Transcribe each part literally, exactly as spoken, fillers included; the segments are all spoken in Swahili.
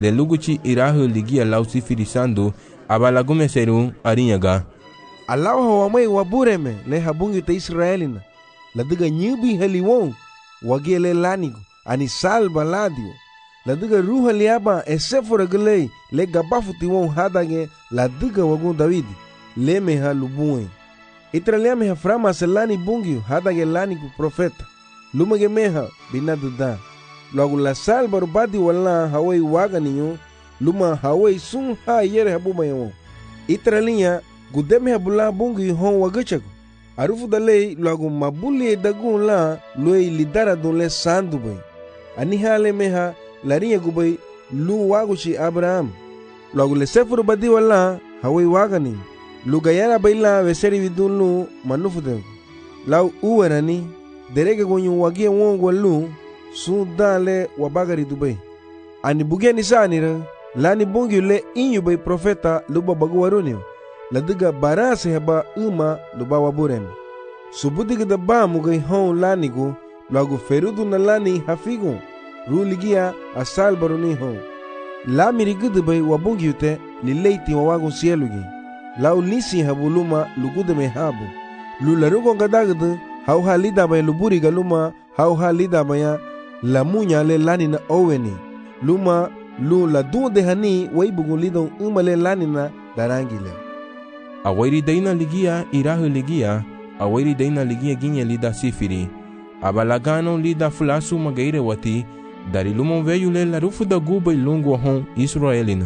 Le luguchi irahu ligia lau sifirisando abalagume seru arinyaga. Alau hawamai wabureme le habungi ta Israelina. Ladiga nyubi haliwon wagie le lanigo ani salba ladio. Ladiga ruha liaba esefora gelei le gabafu tiwon hadage ladiga wagun Davidi le meha lubue. Itralia meha frama selani bungio hadage lanigo profeta. Lumage meha binaduda. Logo la salba rubadi wala hawai waga ninyo luma hawai sun ha yere habuma yon. Itralia gudeme habula bungi hon wagachago. Arufu dalei logo mabuli dagun la loi lidara don le sandu bay. Ani hale meha larinha gubay lu waguchi Abraham. Logo le sefuru badi wala hawai wagani. Lu gayara bayla veseri vidun lu manufude. Lau uwerani derege gonyu wagie wongwa lu sun dale wabagari dubay. Ani bugia nisanira lani bungi le inyu bay profeta luba baguwarunio. Ladiga barase heba uma luba waburem. Subudiga da ba mugay hon lanigo logo ferudu na lani hafigo. Ruligia asal baruni hon. La mirigudu bay wabungiute li leiti wawagun sielugi. Lau lisi habuluma lugude me habu. Lularugon gadagadu hau halida bay luburi galuma hau halida baya la munya le lani na oweni. Luma lu la dunde hani waibugun lidon uma le lani na darangile. Awairi daina ligia irahu ligia, awairi daina ligia ginye lida sifiri. Abalagano lida fulasu magaire wati, dari lumon veyu le la rufu da guba ilungu hon Israelina.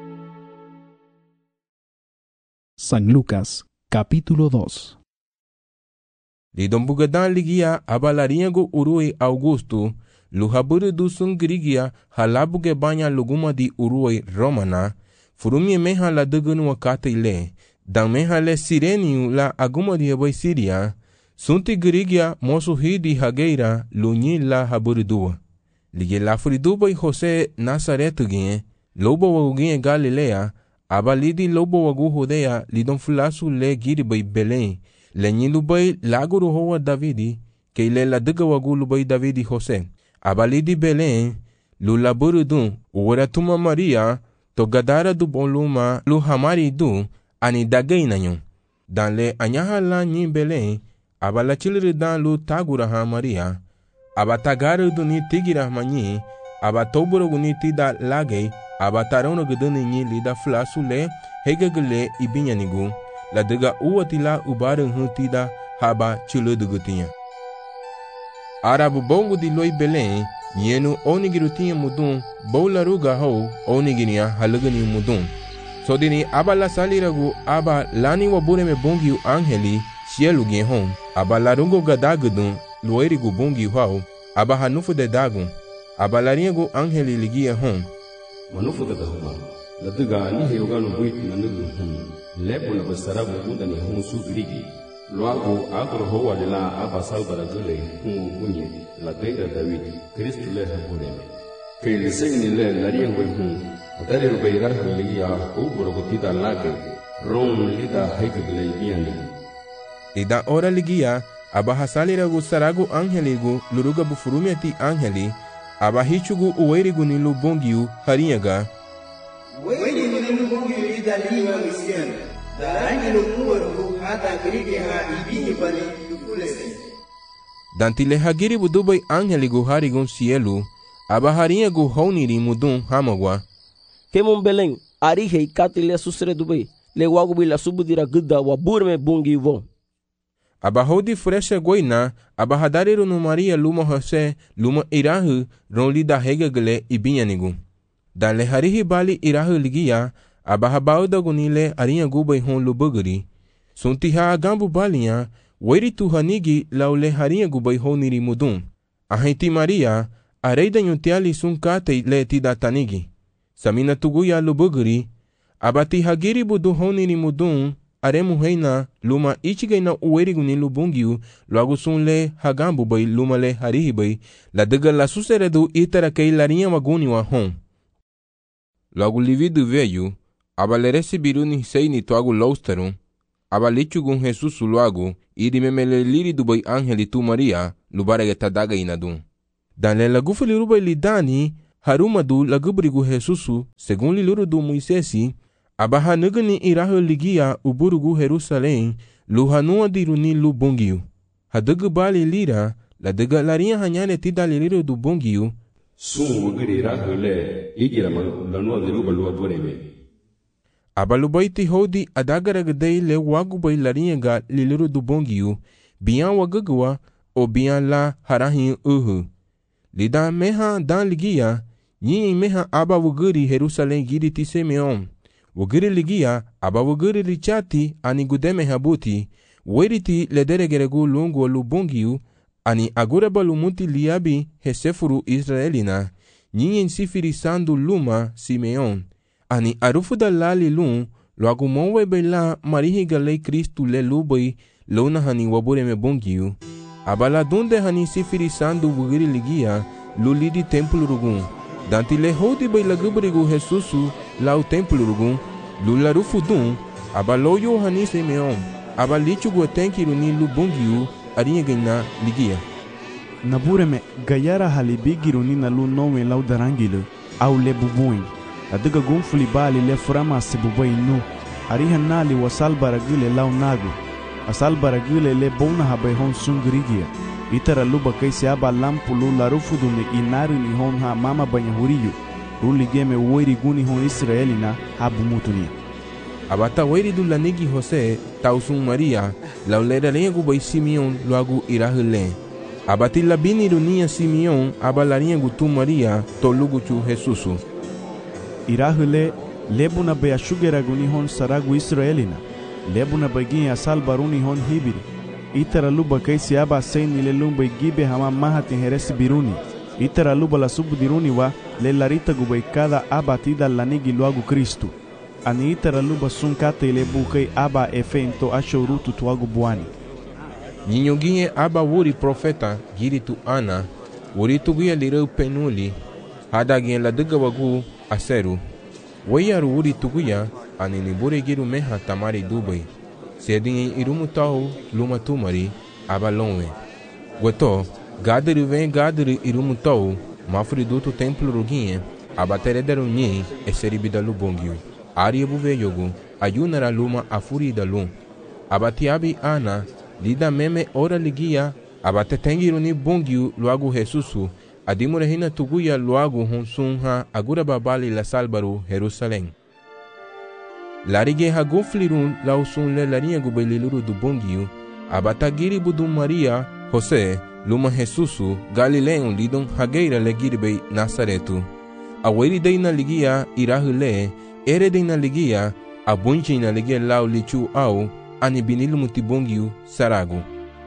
San Lucas, capítulo dos. Lidon bugadan ligia abalariago urui Augusto, luhaburu dusun grigia halabuge banya luguma di urui Romana, furumi meha la dugunu wakata ile. Dan meha le sireniu la aguma di habai Siria, sunti grigia mosu hidi hageira lunyi la haburidua. Lige la furiduba Jose Nazaretu gine, lobo waguginye Galilea, abalidi lobo wagu Judea lidon fulasu le giribai Belén, le nyilubai laguru hoa Davidi, ke ile la diga wagu lubai Davidi Jose. Abalidi Belén, lu laburidun, uwaratuma Maria, to gadara du boluma lu hamari du, ani dagay na nyo. Dan le anyaha la nyi Belén, abala chiliri dan lu taguraha Maria, aba tagaru du ni tigira manyi, aba toburo gu ni tida lagay, aba tarono guduni nyi lida flasu le, hegagule ibinyanigu, la diga uwatila ubaru hu tida haba chiludugutinya. Arabu bongu di loi Belén, nyenu onigirutinya mudun, bola ruga ho, onigiria halugani mudun. So dini aba la saliragu aba lani wabureme bungiu angeli sielu genhon aba larungo gadagudun luerigu bungiu hau aba hanufu de dagun aba laringu angeli ligia hon manufu de dahuma ladiga ni heyoganu buiti nanugu hon lepo na basaragu undani hon su grigi luagu agro hoa lila aba salbara gule hon bunye la deira David Kristu le habureme ke lisegni le lariengu hon Dari rubaygar ligia uburo kutida lake ron lida haikagile biani. Ida ora ligia aba hasaliragu saragu angeligu luruga bufurumiati angeli aba hichugu uwerigu nilu bongiu harinyaga. Werigu nilu bongiu lida liwa misiana. Darangi lukuwarugu hata kirige ha ibini bani lukulese. Dantile hagiri budubai angeligu harigun sielu aba harinyagu honiri mudun hamagwa. Kemon Belén, arije y katile susre dubai, le wagubi la subudira gudda wa burme bungi vo. Abahodi freshe goina, abahadariru no Maria luma Jose, luma irahu, ronli da hegagale ibinyanigu. Dan le harihi bali irahu ligia, abahabauda gunile arinha gubai hon lubuguri. Suntiha agambu balinha, weri tu hanigi laule harinha gubai honiri mudun. Ahenti Maria, areida nyutiali sun kate le tida tanigi. Samina tuguya lubuguri, abati hagiri budu honiri mudun, aremu heina luma ichigaina uwerigu ni lubungiu, logo sun le hagambu bai luma le harihi bai, la diga la suseredu itara kei larinha maguni wa hon. Logo lividu veio, aba le recebiru ni sei ni tuagu lousterum, aba lichugun Jesus logo, iri memele liri du bai angeli tu Maria, lubarega tadaga inadun. Dan le lagufu liru bai lidani, haruma du lagubrigu Jesusu según liluru du Moisesi abaha nugani irahu ligia uburugu Jerusalém lu hanua diruni lu bongiu hadugu bali lira la dega laria hanyane tida liliru du bongiu sun wugiri irahu le igira lanua diruba lua bureme abalubaiti hodi adagaragdei le wagubai laria ga liliru du bongiu bian wagagwa o bian la harahin uhu lida meha dan ligia nyi meha aba wugiri Jerusalém giri ti Simeon wugiri ligia aba wugiri richati ani gudeme habuti weriti lederegeregu lungu lu bongiu ani agureba lumuti liabi hesefuru Israelina nyi sifiri sandu luma Simeon ani arufuda lali lun lo agumowe bela marihi galei Kristu le lubai lona hani wabureme bongiu abala dunde hani sifiri sandu wugiri ligia lulidi templo rugun danti le hodi bai lagubrigu Jesusu lau templo rugun lularufu dun abaloyo hani Simeon abalichu guatenkiru ni lu bongiu arinha gina ligia nabureme gayara halibigiru ni na lu nome lau darangile au le bubuin adiga gunfuli bali le frama se bubai nu ariha nali wasal baragile lau nagu asal baragile le bona habai hon sungrigia itara luba kai se aba lampu lu larufudu ni inaru ni hon ha mama banyahuriyu lu ligeme woiri guni hon Israelina habu mutuni abata wairi du lanigi Jose tausun Maria laulera lengu bai Simeon luagu irahule abati labini runia Simeon abalarinha gutu Maria tolugu chu Jesusu irahule lebuna be ashugera guni hon saragu Israelina lebuna bagin asal baruni hon hibiri itara luba kai siaba saini le lumba gibe hama mahati heresi biruni itara luba la subdiruni wa le larita gubai cada abatida lanigi luagu Kristu ani itara luba sunkate le bukai aba efento ashorutu tuagu buani Nyinyoginye aba wuri profeta giri tu Ana wuri tuguya lireu penuli hadagien la dega wagu aseru wayaru wuri tuguya ani nibure giru meha tamari dubai sedin irumu tau luma tumari aba lonwe goto gadiri vem gadiri irumu tau mafri dutu templo ruginye aba terederu nyi eseribida lubongiu ari buve yogu ayunara luma afuri da lum abatiabi Ana lida meme ora ligia abate tengiru ni bongiu luagu Jesusu adimure hina tuguya luagu honsunha agura babali la salbaru Jerusalém larige haguflirun lausun le larinha gubeliluru du bongiu abatagiri budu Maria Jose luma Jesusu Galileon lidon hageira legiribei Nazaretu aweri deina ligia irahule ere deina ligia abunchi na ligia lau lichu au ani binilu mutibongiu saragu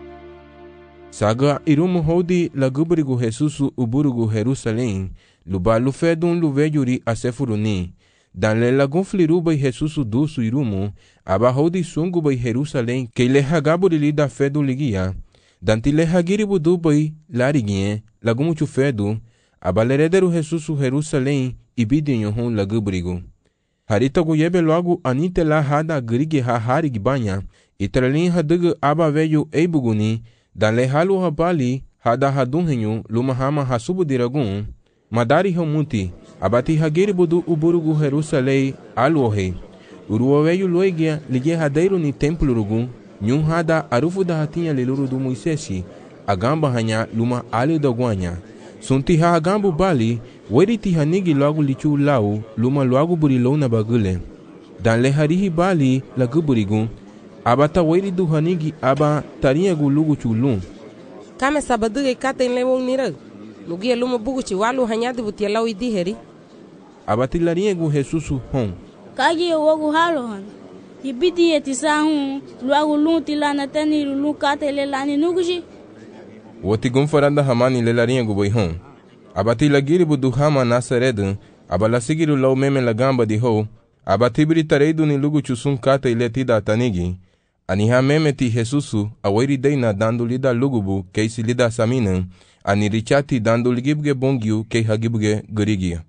saga irumu hodi lagubrigu Jesusu uburugu Jerusalém lubalu fedun luvejuri asefuruni dan le lagun flirubai Jesusu dusu irumu aba hodi sungu bai Jerusalém que le hagaburi da fedu ligia danti le hagiribu dubai lariguie lagumuchu fedu aba lerederu Jesusu Jerusalém ibidinho hon lagubrigu harita guyebe logo anite la hada grigi ha harig banya itralin hadugu aba veyu eibuguni dan le halu habali hada hadunhenyu luma hama hasubu diragun madari homuti abati hagiri budu uburugu Jerusalém aluohe uruo veyu loigia ligie hadeiru ni templo rugun nyun hada arufu da hatinha liluru du Moisesi agamba hanya luma ali doguanya sunti ha agambu bali weriti hanigi logo lichu lau luma logo burilou na bagule dan le harihi bali laguburigun abata weri du hanigi aba tarinha gulugu chulum kame sabaduge katen lewong nira lugia luma buguchi walu hanyadi butia lau idiheri abati larinha gu Jesusu hon kagi wogu halo han ibidi etisahu luagu lunti lana tani lu katele lani nuguji woti gumfaranda hamani le larinha gu bai hon abati lagiri budu hama Nazaredu abala sigiru lau meme la gamba di ho abati britareidu ni lugu chusun kata iletida tanigi aniha meme ti Jesusu aweri deina dando lida lugubu keisi lida saminen ani richati dando ligibge bongiu kei hagibge gurigia.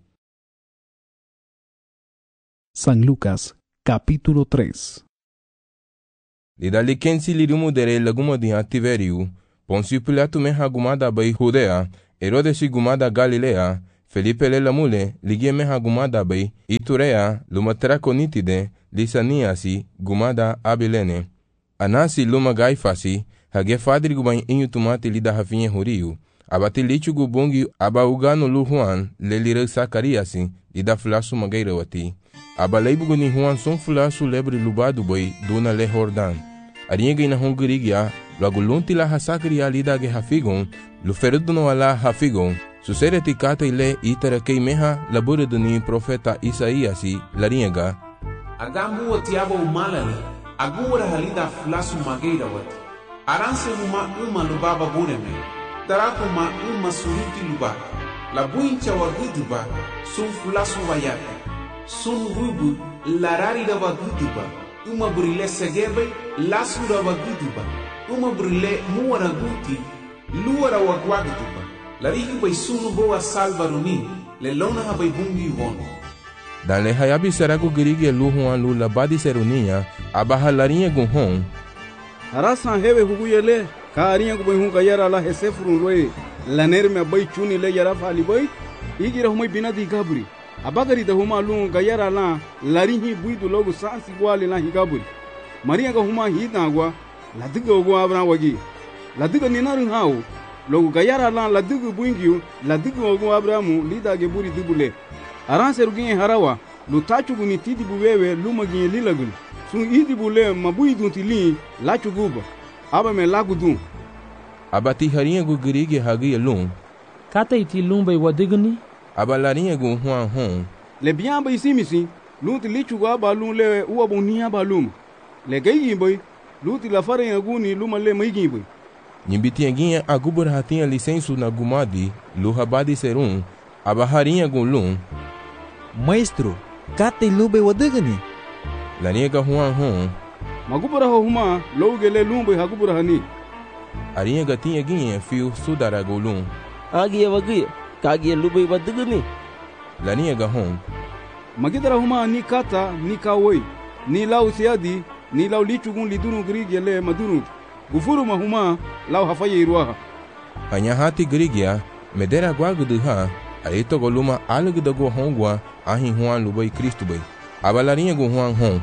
San Lucas, capítulo tres. Lida likensi lirumu dere laguma di Tiveriu, Poncio Pilato me hagumada bai Judea, Herodes gumada Galilea, Felipe le lamule ligie meha gumada bay iturea luma trakonitide lisaniasi gumada abilene. Anasi luma gaifasi hage fadri gubain inyu tumati lida hafinye huriu. Abati lichu gubungi aba ugano lu Juan le lire Sakariasi lida flasu magaira wati. Aba leibugu ni Juan son flasu lebre lubadu bay duna le Jordan. Arienge ina hongirigia luagu lunti la hasakria lida ge hafigon lu feruduno ala hafigon. Susereti kata ile itara kei meha labure duni profeta Isaiasi lariega. Agambu wati aba umalali agura halida flasu magaira wati. Aranse huma uma lubaba bureme. Tarakuma uma suruti luba. La buincha wa guduba sun flasu wayaka. Sun rubu larari da wa guduba. Uma burile segebe lasu da wa guduba. Uma burile muara guti luara wa guaguduba. La rigi bay sunu boa salvaruni le lona ha bay bungi wono. Dan le hayabi saragu girigi lu Juan lu labadi serunia abaha larinha gunhon. Harasan hewe huguyele ka arinha gu bay hun gayara la hesefrun roe la nerme bay chuni le yara fali bay igira humay binadi gabri abagari da huma lu gayara la larinhi buidu logo sansi gwali la higabri maria ga huma hidagwa la diga go abra wagi la diga ninarin hawo logo gayara la la diga buingiu la diga go abramu lida ge buri dibule aran serugin harawa lu tachu guni tidi buwewe lu magin lilagun sun idi bule mabuidun tili la chuguba aba me lagudun Abati harinha gu girigi hagi lum kata iti lumba wadigni aba larinha gu Juan hon le bien bay simisi luti lichu ga balun le uwa bonia balum le gayi boy luti la farinha gu ni luma le maigi boy Nyimbitienguinha agubur hatinha licensu na gumadi lu habadi serum aba harinha gu lum Maestro kata ilube wadigni larinha ga Juan hon magubura huma logele lumba hagubura hani Arinha gatinha guinha fio sudara golum. Agie wagi kagie lubai wadigni. Larinha gahon. Magidara huma ni kata ni kawoi ni lau siadi ni lau lichugun lidunu grigi le madunu. Gufuru mahuma lau hafaye iruaha. Anyahati grigia medera guaguduha aito goluma alugdago hongwa ahin Juan lubai Cristo bai. Abalarinha gu Juan hon.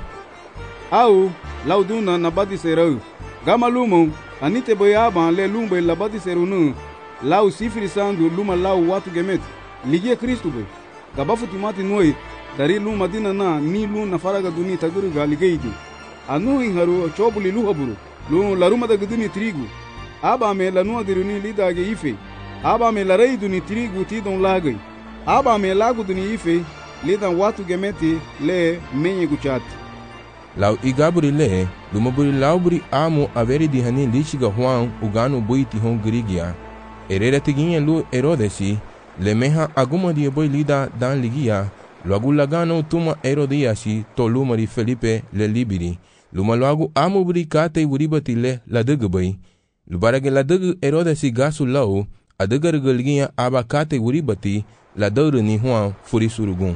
Au lau duna nabadi serau. Gama lumo anite boyaba le lumbe labadi serunu lau sifri sandu luma lau watu gemet ligie Kristo be gabafu timati noi dari luma dina na ni lu na faraga duni taguru ga ligeidi anu haru chobuli lu haburu lu laruma da guduni trigu aba me lanu adiruni lidage ife aba me larei duni trigu tidon lagai aba me lagu duni ife lidan watu gemeti le menye guchati Lau igaburi le, lumaburi lauburi amu averi di hani lichiga Juan uganu buiti hon grigia. Erera tiguinha lu Herodesi, le meha aguma di boi lida dan ligia, luagu lagano tuma Herodiasi to lumari Felipe le libiri. Luma luagu amu buri kate uribati le la degabay. Lubarage la deg Herodesi gasu lau, adegar galgia aba kate uribati la dauru ni Juan furisurugun.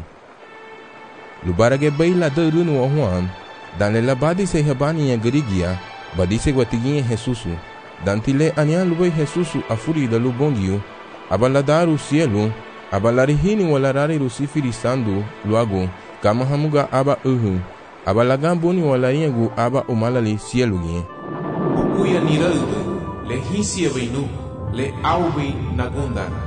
Lubarage bay la dauru ni Juan, Dan le labadi se habani ya garigia, badi se guatiguinha Jesusu. Dan tile anian lubai Jesusu afuri da lubongiu, abaladaru cielo, abalarihini walarari rusifiri sandu, luago, kama hamuga aba uhu, abalagambuni walaringu aba umalali cielo gien. Ukuya niraldu, le hisia veinu, le aubi nagundara.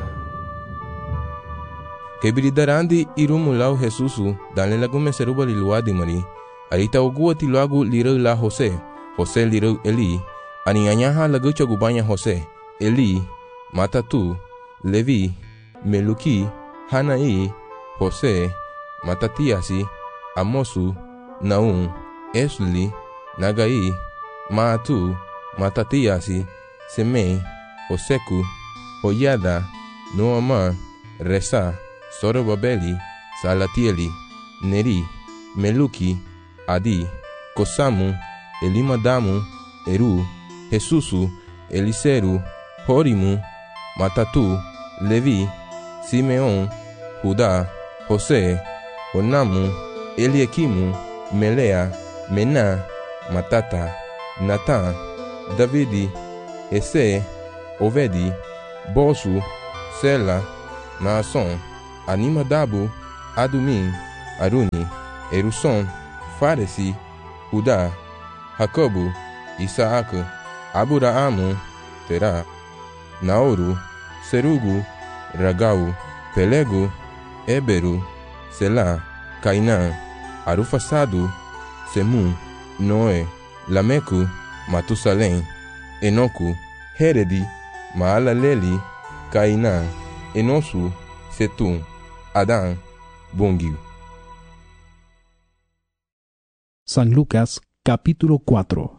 Kebridarandi irumulau Jesusu, dan le lagume seruba liluadi mari, Arita ogua ti lagu lirau la Jose, Jose lirau Eli, anianyaha lagu cagubanya Jose, Eli, Matatu, Levi, Meluki, Hanai, Jose, Matatiasi, Amosu, Naum, Esli, Nagai, Maatu, Matatiasi, Semei, Oseku, Oyada, Noama, Resa, Sorobabeli, Salatieli, Neri, Meluki, Adi, Kosamu, Elimadamu, Eru, Jesusu, Eliseru, Horimu, Matatu, Levi, Simeon, Judá, José, Onamu, Eliakimu, Melea, Mená, Matata, Natã, Davidi, Ese, Ovedi, Bosu, Sela, Naasson, Animadabu, Adumim, Aruni, Eruson, Faresi, Udá, Jacobo, Isaac, Aburaamu, Terá, Naoru, Serugu, Ragau, Pelego, Éberu, Selá, Cainã, Arufasado, Semu, Noé, Lameco, Matusalém, Enoco, Heredi, Maalaleli, Cainã, Enosu, Setum, Adão, Bongio. San Lucas, capítulo cuatro.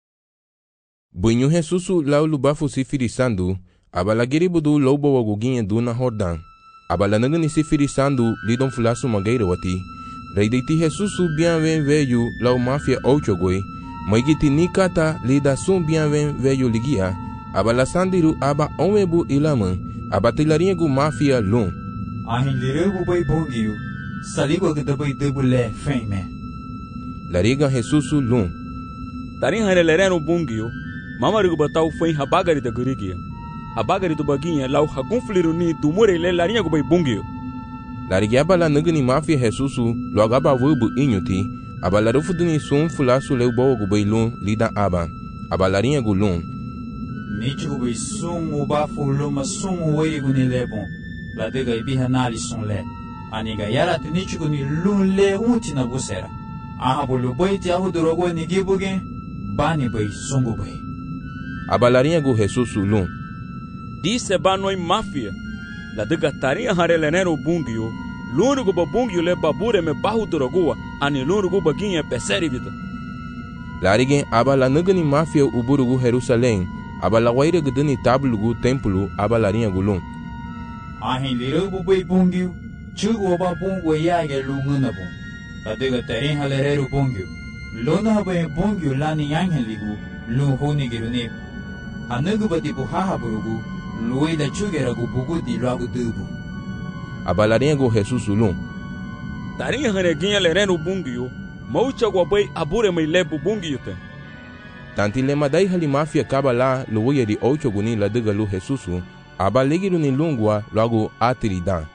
Bunyu Jesusu lau lubafu sifirisando, abalagiribudu lobo waguginha do na Jordão. Abalanagani sifirisando lidon fulasu mageira wati. Reideiti Jesusu bianven veio lau mafia ochogoi, maigiti nikata lida sum bianven veio ligia, abalasandiru aba omebu ilama, abatilaringu mafia lum. Ahin liregu bai bongiu, saligo gdabai debule feme. Lariga Jesusu lum. Tarin hanelereno bungio, mamarigu batau foi habagari da gurigia. Habagari do baguinha lau hagunfliruni do murele larinha gu bai bungio. Larigi abala nagani mafia Jesusu logo aba vubu inyuti, abalarufu duni sum fulasu leu boa gu bai lum lida aba, abalarinha gu lum. Nichi gu bai sum ubafu luma sum uwei gu ni lebon, la dega ibiha nali sun le. Aniga yara te nichi gu ni lum le unti na busera. Aha bulu bai ti ahu durogo ni gibuge, bani bai sungu bai. Abalarinha gu Jesusu lum. Disse banoi mafia. La dega tarinha harelenero bungio, lunugo babungio le babure me bahu dorogoa, ani lunugo baguinha peseri vida. Larigem abala nagani mafia uburugu Jerusalém, abala waira gudani tablugu templo abalarinha gulum. Ahin lirugu bai bungio, chugo ba bungo yage lunguna bung. La dega tarinha halerero bungio, luna bai bungio lani yangen ligu, lunhuni girune. Hanugu bati buhaha burugu, luida chugera gu bugu di logo dubu. Abalarinha gu Jesus lum. Tarinha haneguinha lereno bungio, maucha guabai abure mai lebu bungio te. Tanti lema dai hali mafia kabala luia di ocho guni la dega lu Jesusu, abalegiru ni lungua logo atiridan.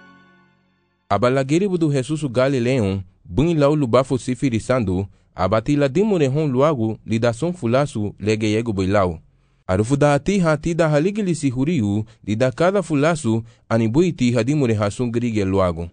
Abalagiribu do Jesusu Galileon, bun lau lubafo sifirisando, abati la dimurehon luago lidason fulasu legeyego boilau. Arufuda ati hati da haligili si huriu, di da cada fulasu, anibuiti hadimure hasun grige luago.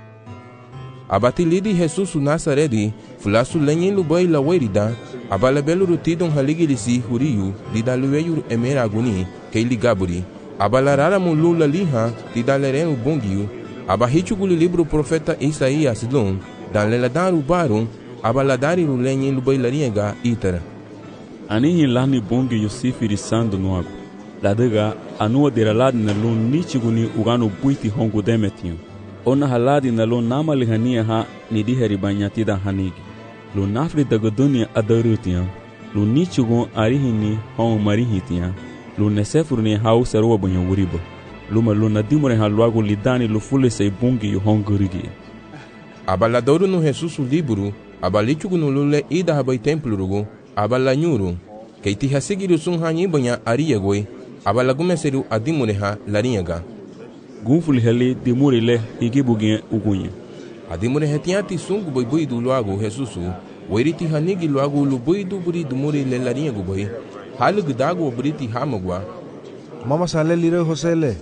Abati lidi Jesusu Nazaredi, fulasu lenyen lubai la werida, abalabelu rutidon haligili si huriu, di da lueyu emera aguni, keili gaburi, abalarara mulula liha, di da lerenu bongiu, abahichuguli libro profeta Isaías lum, dan leladaru barum, abaladari lenyen lubai lariega itara. Anihin lani bongi yosifiri sando nuago. Ladega anua deraladi na lon nichiguni ugano buiti hongo demetinho. Ona haladi na lon nama lihania ha nidiheri banyatida hanigi. Lo nafri dagodunia adarutiam. Lo nichigun arihini hon marihitiam. Lo nesefurni hau serua banyo wuribo. Luma lo nadimure ha luago lidani lo fule sei bongi yo hongurigi. Abaladoru no Jesusu libro, abalichugu no lule ida habai templo rugo. Abalanyuru, keiti hasigiru sun hanyi banya ariyagoi, abalagumeseru adimureha larinyaga. Gunfuli heli dimurele higibugin ugunye. Adimureha tiati sungu boi boi du luago Jesusu, weriti hanigi luago lu boi du buri dumure le larinyago boi, halu gudago buriti hamagwa. Mama sale lire Josele.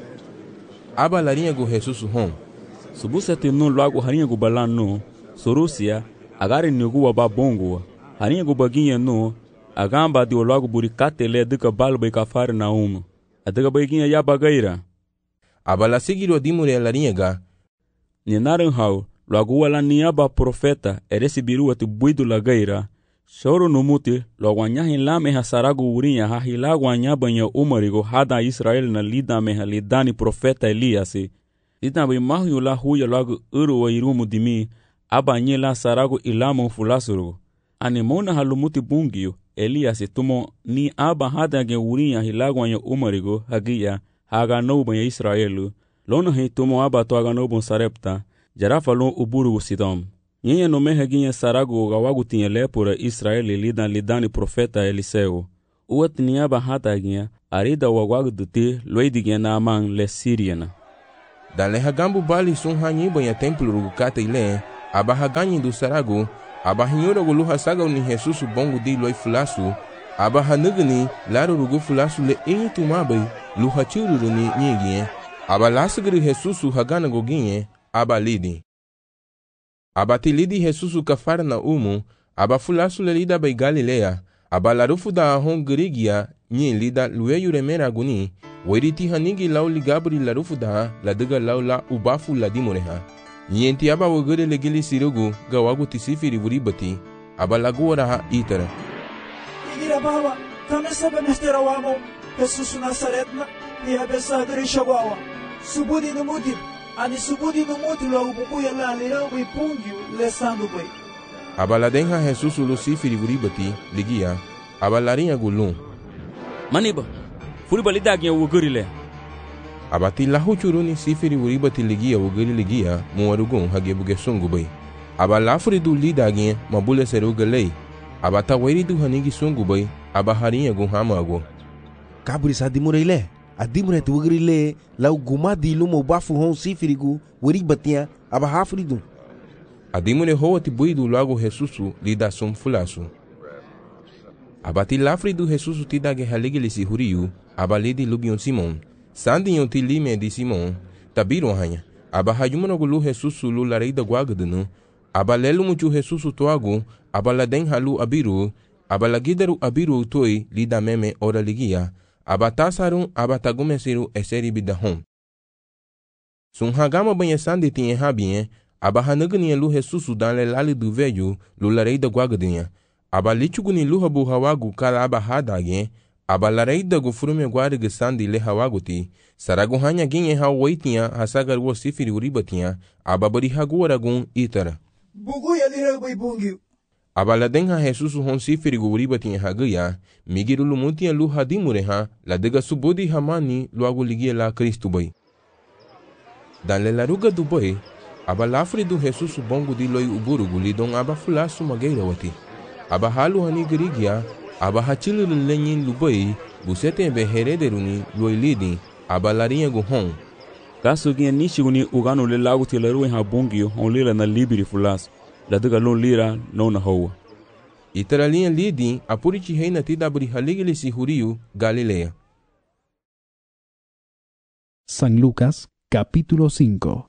Aba larinyago Jesusu hon. Subusete no luago harinyago balano, sorusia, agare nugu waba bongo. Harinha gu baguinha no, a gamba de logo buricate le duca balo bai cafare na uma. A duca baguinha ya bagaira. A bala seguiu a dimure a larinha ga. Ninaran hau, logo wala niaba profeta, e recebiru a te buido lagaira. Choro no mute, logo anyahin lame ha sarago urinha ha hilago anyabanha umarigo hada Israel na lida meha lidani profeta Eliasi. Lida bai mahu la huya logo uru wa irumu dimi, aba nye la sarago ilamo fulasuru. Anemona halumuti bungio, Elias tumo ni aba hada ge urinha hilago anya umarigo hagia haga noba ya Israelu. Lona he tumo aba to haga noba sarepta, jarafa lon uburu sidom. Nyenye no me hagia sarago gawagu tinha lepura Israeli lidan lidani profeta Eliseu. Uat ni aba hada hagia arida wagwagu dute loidigia na amang le Siriana. Dan le hagambu bali sun hanyi banha templo rugu kata ile, aba haganyi do sarago, aba hinyora gulu hasaga ni Jesus bongo di loi fulasu, aba hanugni laro rugu fulasu le inyi tumabai, lu hachuru ni nyigien, aba lasagri Jesus hagana goginye, aba lidi. Aba tilidi Jesus kafara na umu, aba fulasu le lida bai Galilea, aba larufu da ahon grigia, nyi lida lueyu remera guni, Wairiti hanigi lau ligabri larufu da la dega lau la ubafu la dimureha. Nienti aba wagere legili sirugu gawagu tisifiri vuribati aba laguara ha itara. Igira bawa kame sabe mestera wamo Jesus Nazaretna ni abesa grisha bawa. Subudi numuti ani subudi numuti la ubukuya la lera wi pungyu le sandu bai. Aba la denha Jesus lucifiri vuribati ligia aba larinha gulun. Maniba Furi balidagi ya wuguri le. Abati lahu churuni sifiri uribati ligia wuguri ligia muwarugun hagebuge sungu bai. Aba lafuri du lidagi mabule seruga lei. Abata wairi du hanigi sungu bai. Aba harinha gun hama ago. Kaburi sa dimure ile. Adimure tu wuguri le lau gumadi lumo bafu hon sifiri gu uribatia aba hafuri du. Adimure hoa tibuidu lago Jesusu lida sum fulasu. Abati lafri do Jesus tidage haligili si huriu, abalidi lubion Simon, sandinho tilime di Simon, tabiron hanya, abahayumano gulu Jesus lu lareida guagadunu, abalelu muchu Jesus toagu, abaladen halu abiru, abalagidaru abiru toi lida meme ora ligia, abatasarum abatagumesiru eseri bidahom. Sunhagama banha sandi tinha habien, abahanagania lu Jesus dan le lali do velho, lu lareida guagadinha. Aba lichuguni luhabu hawagu kala aba hadage, aba lareida gu furume guarige sandi le hawaguti, saragu hanya ginye hawaitia hasagar wo sifiri uribatia, aba bari haguaragun itara. Bugu ya lira bai bungiu. Aba la denha Jesus hon sifiri gu uribatia hagaya, migiru lumutia lu hadimureha, la dega subudi hamani luagu ligia la Kristu bai. Dan le laruga du bai, aba lafri du Jesus bongo di loi uburugu lidon aba fulasu mageira wati. Aba halu hani gerigia, aba hachilu lenyin lubai, busete be herederuni loi lidi, aba larinha gu hon. Kaso ginha nishiguni ugano le lagu tilaru ha bungio, on lila na libiri fulas, la dega lon lira no na hoa. Itaralinha lidi, apurichi reina tidabri haligili si huriu, Galilea. San Lucas, capítulo cinco.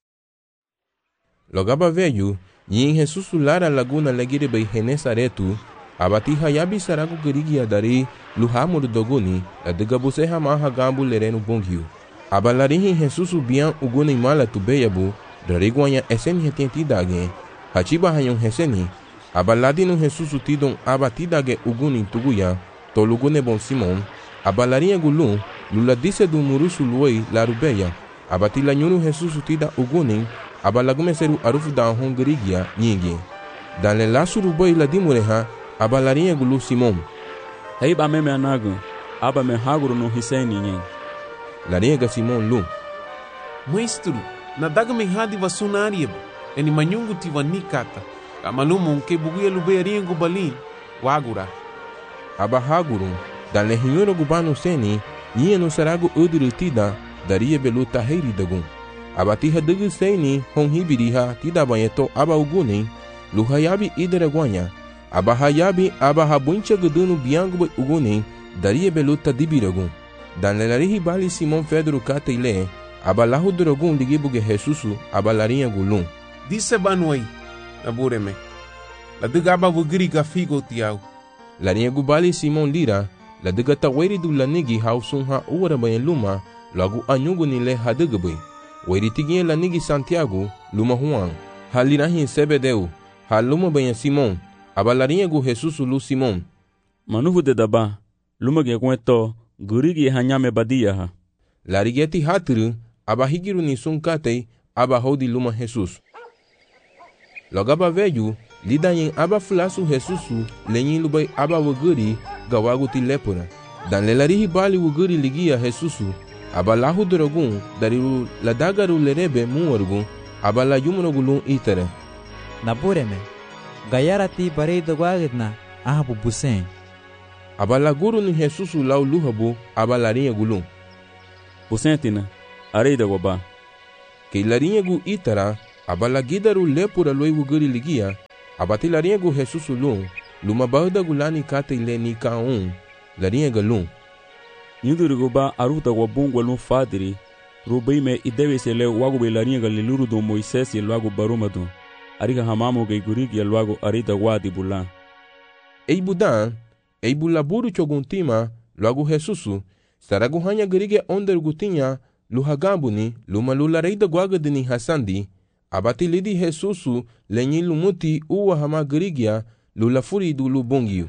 Logaba veio, e em Jesus lara laguna legire bei Genesaretu, abati hayabi sarago gerigia dari, luhamur doguni, la degabuse hamaha gambu lereno bonghiu. Abalarihi Jesus bian uguni mala tubeyabu, dariguanya esen hetentidage, hachiba hayon heseni, abaladino Jesus tidon abatidage uguni tuguya, tolugune bon Simon, abalarinha gulun, lula disse do murusu luoi larubeya, abatila nyuru Jesus tida uguni, abalagume seru arufu da hongerigia nyingi. Dan le lasuru boi la dimureha, abalarinha gulu Simon. Hei ba meme anagu, aba me haguru no hiseni nyen. Larinha Simon lu. Maestro, na daga me hadi vasunarieb, eni manyungu tiva nikata, amalumo ke buguya lubearinha gubalin, wagura. Aba haguru, dan le hinyoro gubano seni, nyia no sarago udirutida, daria beluta heiri dagun. Abatiha degu seni hon hibiriha tida banyeto aba uguni, luhayabi ideraguanya, aba hayabi aba habuncha gudunu biangu uguni, daria beluta dibiragun. Dan lelarihi bali Simon Pedro kataile, aba lahu duragun ligibuge Jesusu, aba larinha gulun. Disse banuai, abureme. La dega aba vugiri gafigo tiau. Larinha gubali Simon lira, la dega taweri du lanigi hausun ha uara baneluma, lagu anyugu nile hadegabui. Wairitigin la nigi Santiago, luma Juan, halirahin Sebedeu, haluma banha Simon, abalarinha gu Jesus lu Simon. Manuvu de daba, luma ge kueto, gurigi hanyame badia ha. Larigeti hatru, abahigiru ni sunkatei, abahodi luma Jesus. Logaba veju, lidanyin aba flasu Jesusu, lenyin lubai aba wuguri, gawagu ti lepura. Dan lelarihi bali wuguri ligia Jesusu, abalahu drogun dariru ladagaru lerebe muwargun abala yumrogulun itere. Nabureme, gayarati bareido guagidna ahabu busen. Abala guru ni Jesusu lau luhabu abalarinha gulun. Busentina, areida goba. que larinha gu itara, abalagidaru lepura loi wuguri ligia, abati larinha gu Jesus ulum, luma bahda gulani kate ile ni ka un, larinha galum. Yudurigo ba aruta wa bungwa lum fadiri, rubai me ideve se le wago be larinha galiluru do Moisés e logo barumadu, ariga hamamo ge gurig e logo arida wadi bulan. Ei budan, ei bulaburu choguntima, logo Jesus, saragu hanya gerige onder gutinha, luhagambuni, luma lulareida guaga dini hasandi, abati lidi Jesusu, lenyi lumuti uwa hama gerigia, lulafuri du lubungiu.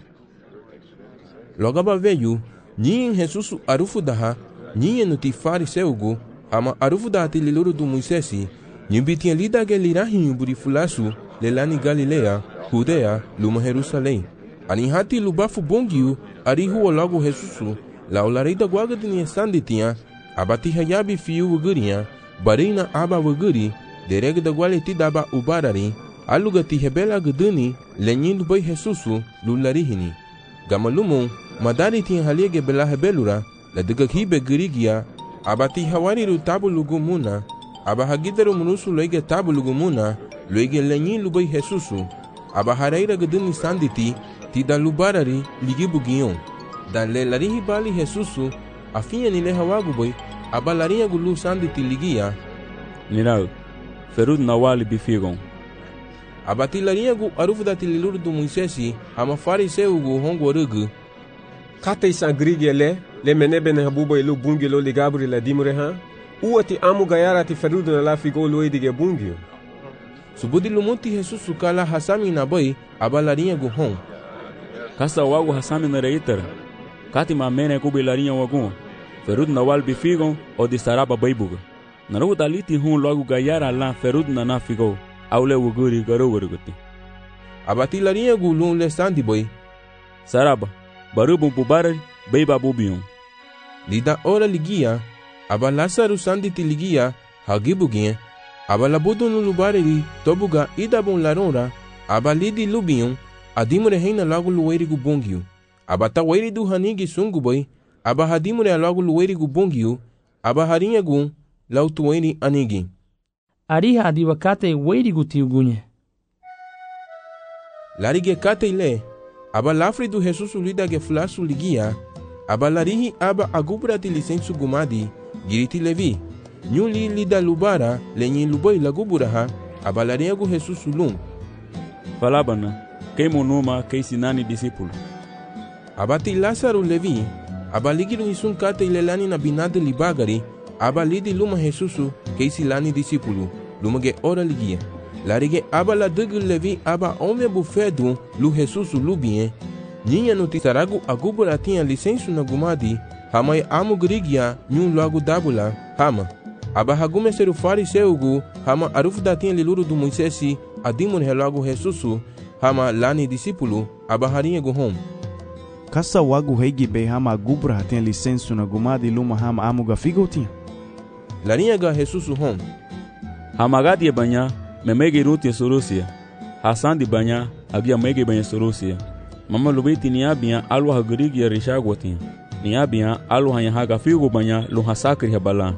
Logaba veio, nyin Jesusu arufu daha, nyin nuti fariseugu, hama arufu daha tililuru du Moisesi, nyibitinha lida gelirahinho burifulasu, lelani Galilea, Judea, luma Jerusalém. Anihati lubafu bungiu, arihu logo Jesusu, la olareida guaga dini sanditinha, abati hayabi fiu wugurinha, barina aba wuguri, dereg da gualeti daba ubarari, alugati hebela guduni, lenyindo bai Jesusu, lularihini. Gamalumon, madari tinha haliege bela hebelura, la diga hibe gurigia, abati hawariru tabu lugumuna, aba hagidaru munusu loige tabu lugumuna, loige lenyindo bai Jesusu, aba haraira guduni sanditi, tida lubarari, ligibugion. Da le larihi bali Jesusu, afinha ni le hawagu boy, aba larinha gulu sanditi ligia, Nirau, ferud nawali bifigon. Abati larinha gu arufu da tililuru do Moisesi, ama fariseu gu hongo rugu. Kata isa grigi ele, le menebe ne habuba ilu bungi lo ligabri la dimure ha, uati amu gayara ti ferud na la figo lo edige bungi. Subudi lumuti Jesusu kala hasami na boy, aba larinha gu hon. Kasa wagu hasami na reitara, kati ma mene kubi larinha wagun, ferud nawali bifigon o di saraba baibuga. Naru daliti hun logo gayara la ferud na na figo, aule wuguri garo wuruguti. Abati larinha gu lun le sandi boy. Saraba, barubun pubarari, beiba bubion. Lida ora ligia, aba Lasaru sanditi ligia, hagibuginha, aba labudu no lubareri, tobuga idabun larora, aba lidi lubion, adimure reina logo lueri gu bungiu. Aba taweri du hanigi sungu boy, aba hadimure logo lueri gu bungiu, aba harinha gun, lautueni anigi. Ariha adiwakate weiri gutiugunye. Larige kate ile, aba lafri do Jesusu lida ge flasu ligia, aba larihi aba agubrati licensu gumadi, giriti levi, nyuli lida lubara, lenyi luboi laguburaha, aba larinha gu Jesusu lum. Falabana, kei monuma kei sinani discípulo. Abati Lasaru levi, aba ligiru isun kate ile lani na binade libagari, aba lidi luma Jesusu, keisi lani discípulo, luma ge ora ligia. Larige aba la dugu levi aba ome bufedu, lu Jesusu lubien, ninha no tisaragu agubura tinha licensu na gumadi, hamai amu grigia, nyun logo dabula, hama. Aba hagume seru fariseugu, hama arufu da tinha liluru do Moisesi, adimun helogo Jesusu, hama lani discípulo, aba harinha guhom. Kasa wagu heigi be hama agubra tinha licensu na gumadi luma hama amu gafigo tinha. Larinha ga Jesusu hom. Hamagadi banya, memege ruti sorosia. Hasan di banya, agia mege banya sorosia. Mama lubiti ni abia alu hagurigi ya rishagwati. Ni abia alu hanya haga figo banya lu hasakri habala.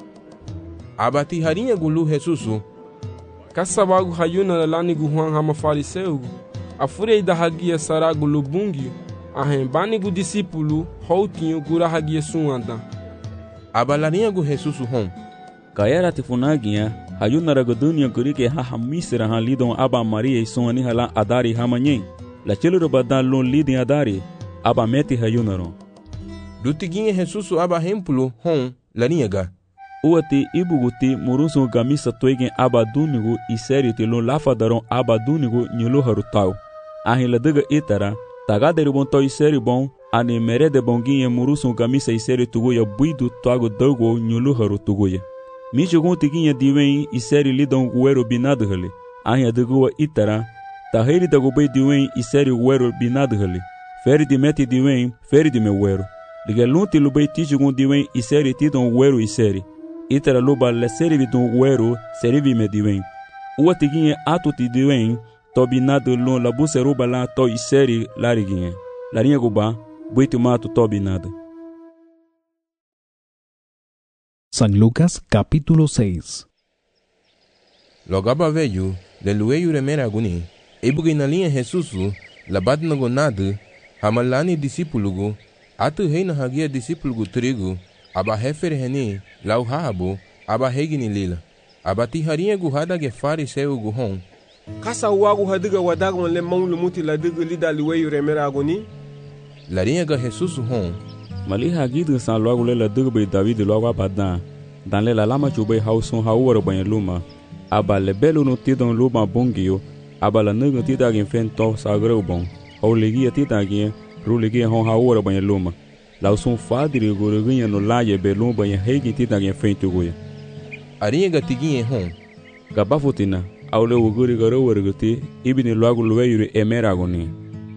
Abati harinha gulu Jesusu. Kasa wagu hayuna lani guhuan hama fariseu. Afurei da hagia saragu lubungi. Ahem bani gu discípulo, houtinho gura hagia suanda. Aba larinha gu Jesusu hom. Kayara tifunagia, hayuna ragodunia kurike haha misra ha lidon aba Maria e sonani hala adari hamanyen. La chiluru badan lon lidin adari, aba meti hayunaro. Dutiginha Jesusu aba hemplo hom, larinha ga. Uati ibuguti murusu gamisa toigen aba dunigu i seri te lon lafadaron aba dunigu nyulu harutau. Ahin la diga itara, tagaderi bon to i seri bon, ani merede bonginha murusu gamisa i seri tuguya buidu toago dogo nyulu haru tuguya. Michugun tiginha diwen i seri lidon guero binadu hali. Ahin adigua itara, tahiri dagubei diwen i seri guero binadu hali. Feri di meti diwen, feri di me guero. Ligelunti lubei tichugun diwen i seri tidon guero i seri. Itara luba le seri vidon guero, seri vi me diwen. Ua tiginha atu ti diwen, to binadu lon labu seruba la to i seri lariginha. Larinha guba, buitu mato to binadu. San Lucas capítulo seis. Logo aba veio, le lueio remera aguni, e bugue na linha Jesus, labat na gonado, hamalani discípulo, atu rei na hagia discípulo trigo, aba refere heni, lau habo, aba regni lila, aba tiharinha guhada ge fariseu guhon. Kasa wagu hadiga wadagon le mão lumuti la diga lida lueio remera aguni? Larinha ga Jesus hon. Mali hagido san logo le la diga be David logo abadan, dan le la lama chube hauson hauoro banha luma. Aba le belo no tidon luma bongio, aba la nuga tida gen fento sagreu bon. Au legia tida gen, ru legia hon hauoro banha luma. Lau son fadri guruguinha no laie belum banha regi tida gen fento goia. Arinha ga tiguinha hon. Gabafotina, au le uguri garo werguti, ibini logo lueiro emera agoni.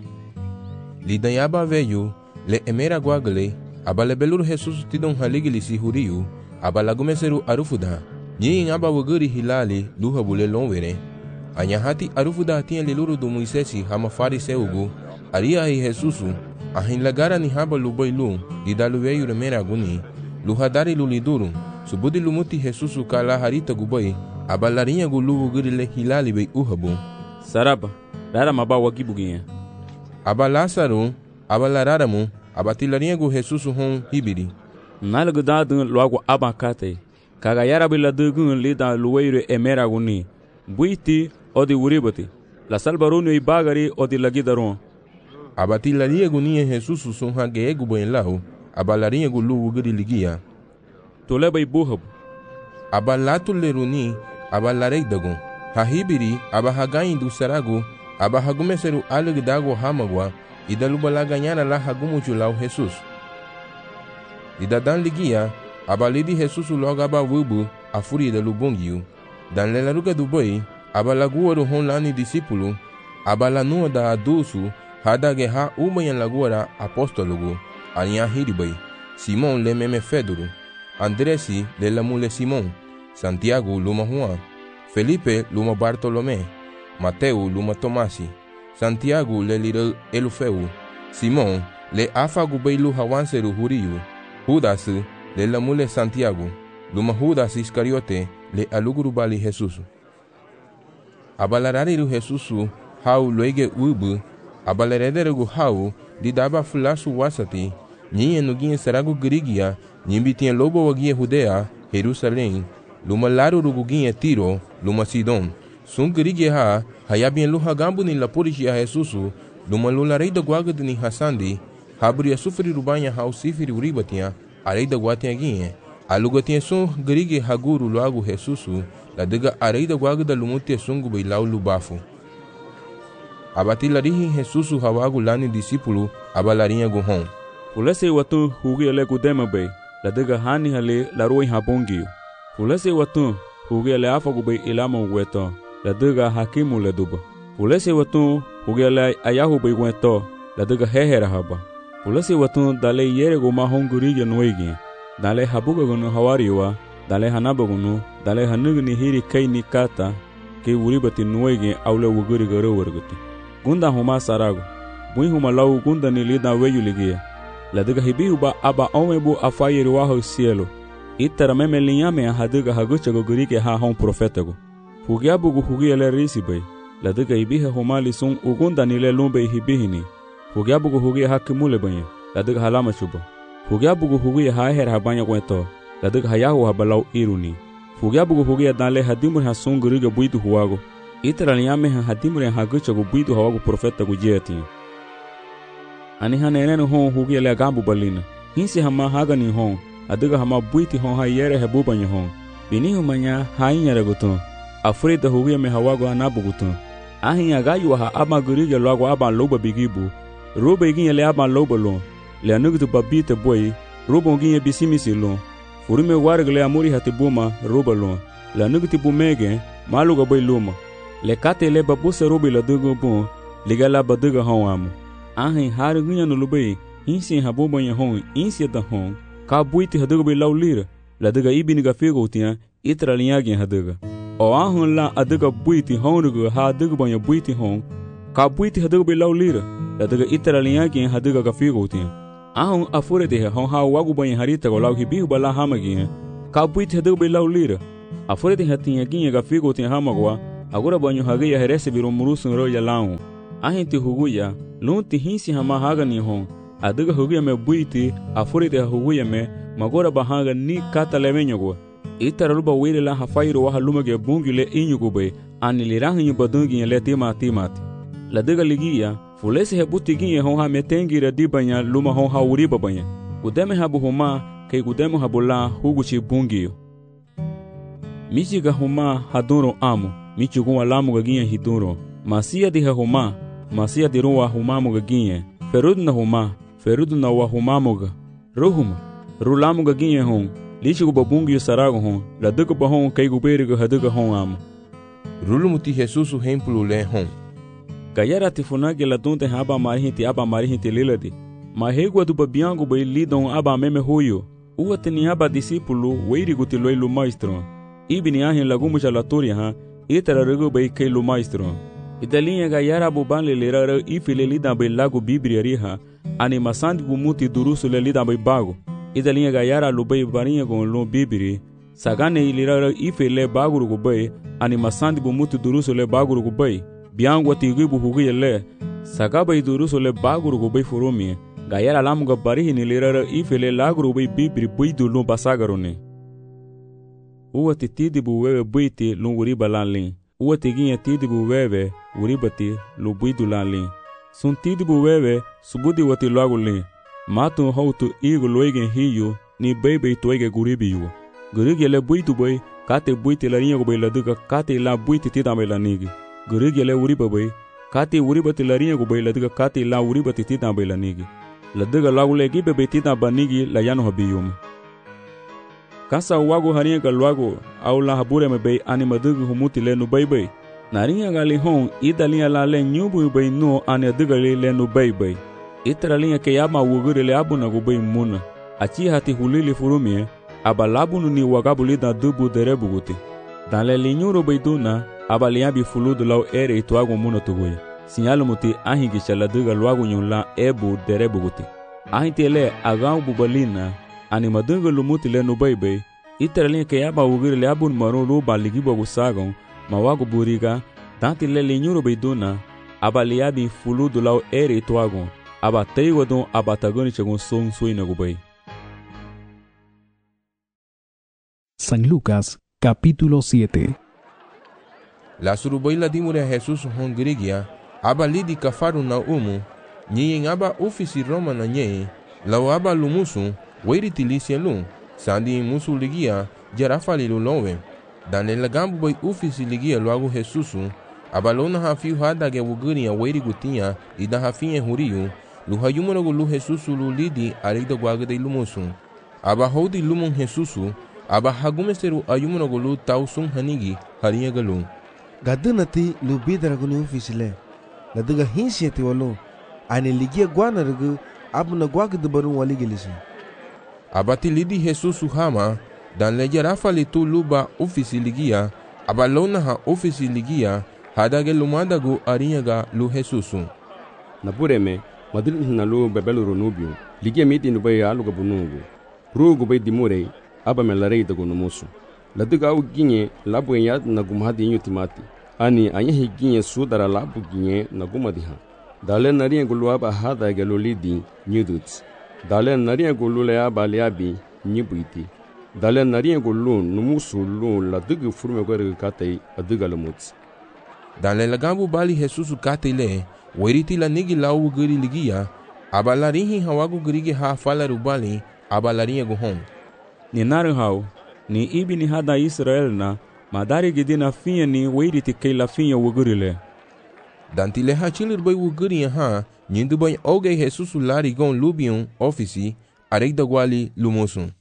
Lidanyaba veio, le emera guagle, aba le belur Jesus tidon haligili si huriu, aba lagumeseru arufuda. Nyin aba waguri hilali luha bule lonwere. Anyahati arufuda tinha liluru do Moisés hama fariseugu. Aria hi Jesusu. Ahin lagara ni haba lubailu. Didaluveyu remera aguni. Luhadari luliduru. Subudi lumuti Jesusu kala harita gubai. Aba larinha gulu waguri le hilali bei uhabu. Saraba. Rara maba wakibuginha. Aba Lázaro. Aba lararamu. Aba tilarinha gu Jesusu hon hibiri. Nalgudadun logo abacate. Kagayara bila dugun lida lueiro emera aguni. Buiti odi uribati. La salbarunu i bagari odi lagidaron. Abati laria gunia Jesus son hagegu buen lau. Abalarinha gulu ugri ligia. Toleba i buhab. Abalatu leruni. Abalarei dagon. Hahibiri abahagain du saragu. Abahagumeseru alegdago hamagwa. Idalubala ganhara la hagumuchu lau Jesus. Idadan ligia. Abalidi Jesus logo aba wubu a fúria de lubongiu. Dan lelaruga do boi, abalaguaro hon lani discípulo, abalanua da adulso, hada guerra ubanha laguara apóstologo, alinha hiribai, Simão le meme Fedoro, Andresi le lamule Simão, Santiago luma Juan, Felipe luma Bartolomé, Mateo luma Tomasi, Santiago le lira Elufeu, Simão le afagu beilu hawanseru huriu, Judas le lamule Santiago, luma Judas Iscariote, le aluguru bali Jesus. Abalarariru Jesus, hau loige ubu, abalarederegu hau, didaba fulasu wasati, ninha nuguinha saragu grigia, nimbitinha lobo waguinha Judea, Jerusalém, luma laru guguinha Tiro, luma Sidon, sun grigia ha, hayabinha luhagambu ni lapurishia Jesus, luma lularei da guagad ni Hassandi, habria sufri rubanha hau sifiri uribatinha, arei da guatinha guinha, aluga tinha sun grige haguru logo Jesusu, la diga arei da guaga da lumutia sungu bei lau lubafo. Abatilarihi Jesusu hawagu lani discípulo, abalarinha guhon. Fulese watu hugi ale gudema bei, la diga hani hale la roi habongiu. Fulese watu hugi ale afagu bei ilama weto, la diga hakimu le duba. Fulese watu hugi ale ayahu bei weto, la diga hehera haba. Fulese watu dale yere guma hongurige noigi. Dale habuga gunu hawariwa, dale hanaba gunu, dale hanugni hiri kai ni kata, ke uribati nuege aule wuguri garo warguti. Gunda huma sarago, bui huma lau gunda ni lida weyu ligia. La diga hibihu ba aba omebu afayiri waho cielo. Itara meme linyame a hadiga hagucha gugurike ha hon profetago. Fugiabugu hugi ele risibai. La diga hibihe huma lisun ugunda ni le lumbe hibihini. Fugiabugu hugi hakimule banye. La diga halama chuba. Fugiabugu hugi ha her habanya kwento, la diga hayahu habalau iruni. Fugiabugu hugi dale hadimur hasun guriga buitu huwago. Itara linyame ha hadimur hagucha gu buitu hawago profeta gu jeti. Ani hanenenu hon hugi ele agambu balina. Hinsi hama haga ni hon, adiga hama buiti hon ha yere hebubanya hon. Bini humanya hainyere gutun. Afrida hugi me hawago anabu gutun. Ahin agayu ha ama guriga logo aba loba bigibu. Roba igin ele aba loba lon. Le anugu babite boy, robo nginye bisimisi lon. Furume wargle amuri hatibuma roba lon. Le anugu tibu mege, maluga boy luma. Le kate le babuse robi la dugo bon, ligala baduga hon. Ahin hari gunya no lubei, insi habuba nya hon, insi da hon. Ka buiti haduga boy laulira, la duga ibiniga figo tia, itra linyagi haduga. O ahun la aduga buiti honugu ha duga banya buiti hon. Ka buiti haduga boy laulira, la duga itra linyagi haduga ga figo tia. Ahun afure de hon ha wagu banha harita go lau hibihu bala hamagi ka buit hadu be lau lira Afore te hatinha ginha ga figo te hamagwa, agora banho hagia herese biro murusun ro ya lao. Ahin te huguya, lun te hinsi hama haga ni hon. Adiga huguya me buiti, afore te huguya me, magora bahanga ni kata levenyogo. Itara luba wele la hafairo wa haluma ge bungi le inyugo be, ani lirahi nyu badungi le tima timati. La diga ligia, fulese he buti ginye hon ha metengi ra dibanya luma hon ha uriba banya. Gudeme habu homa, kay gudemo habula huguchi bungiyo. Michi ga homa haduro amo, michi gwa lamu ga ginye hiduro. Masia di ha homa, masia di ruwa humamo ga ginye. Ferud na homa, ferud na wa humamo ga. Ruhuma, rulamu ga ginye hon. Lichi gu babungiyo sarago hon, la diga ba hon kay guberi ga hadiga hon amo. Rulumuti Jesus o hemplo le hon. Gayara tifunage la dunte haba marihinti aba marihinti liladi. Mahegua do babiango bai lidon aba meme huyo. Ua teni aba discípulo weiri gutiloi lu maestro. Ibni ahin lagumu jalatoria ha, itara rego bai kei lu maestro. Idalinha gayara bubanle lirara ifile lida bai lago bibria riha, ani masandi gumuti durusu le lida bai bago. Idalinha gayara lu bai barinha gon lu bibiri, sagane ilirara ifile baguru gubai, ani masandi gumuti durusu le baguru gubai. Biango tiguibu huguye le, sagaba idurusu le baguru gubai furumi. Gayara lamuga barihi ni lirara ifele laguru bai bibiri buidu lun basagarone. Uwa ti tidibu wewe buiti lun uriba lanlin. Uwa ti ginye tidibu wewe uribati lun buidu lanlin. Sun tidibu wewe subudi wati lagulin. Matun hautu igu loigen hiyu ni bebe itoige guribiyu. Gurigi le buidu bai kate buiti la rinyago bai laduga kate la buiti tidame la nigi. Gurigi le uriba bai kate uribati la rinyago bai laduga kate la uribati tidame la nigi. La diga lagule gibe betita banigi la yano habiyum. Kasa wago haringa ga luago au la habure me bay anima diga humuti le nu bay bay. Naringa ga li hon idalinha la le nyubu bay no ane diga li le nu bay bay. Itra linha ke yama wugure le abuna go bay muna. Achi hati hulili furumie abalabunu ni wagabuli da dubu derebu guti. Dan le linyuro bay duna abaliabi fuludu lau ere ituago muna tuguya. Sinyalo muti ahingi chala diga luagu nyula ebu derebu guti. Ahinti le agau bubalina anima diga lumuti le nubaybay. Iteralin ke yaba ugiri le abun maru luba ligibo gusagon mawagu buriga tanti le linyuro bayduna abaliabi fuludu lau ere ituagon aba teiwadon aba tagoni chagon son suina gubay. San Lucas capítulo siete. La surubaila dimure a Jesus hongrigia aba lidi kafaru na umu, nyen aba ofisi Roma na nye, lau aba lumusu, weiri tilisi lum, sandi musu ligia, jarafali lulowe. Dan el gambu bai ofisi ligia luagu Jesusu, aba lona hafiu hadage wuguria weiri gutinha, ida hafinhe huriu, luhayumunogu lu Jesusu lu lidi arida guagade lumusu. Aba hodi lumun Jesusu, aba hagumeseru ayumunogu lu tausun hanigi, harinha galu. Gadunati lu bidaragu ni ofisi le. La diga hinsi ti walu ani ligia guana rugu abuna guaga de barun wali gelisi. Abati lidi Jesus hama dan leja rafali tu luba ofisi ligia abalona ha ofisi ligia hadage lumanda gu arinyaga lu Jesusu. Na bureme madul na lu bebelu runubio ligia miti nubai aluga bunungu. Rugu bai dimure aba melarei dagu numusu. La diga au ginye labu yad na gumhadi inyu timati. Ani anya higinye sudara labu ginye na gumadiha. Dale nariya gulu aba hada gelu lidi nyuduts. Dale nariya gulu le aba liabi nyibuiti. Dale nariya gulu numusu lu la digi furme gore katei adiga lumuts. Dale lagambu bali Jesusu katei le, weriti la nigi lau giri ligia, aba larihi hawagu girige ha fala rubali, aba lariya guhon. Ni naru hau, ni ibi ni hada Israel na, madari gidina finha ni weiriti kei la finha wugurile. Danti le hachilir bai wuguri ha, nyindu bai oge Jesusu lari gon lubion ofisi, areida guali lumusun.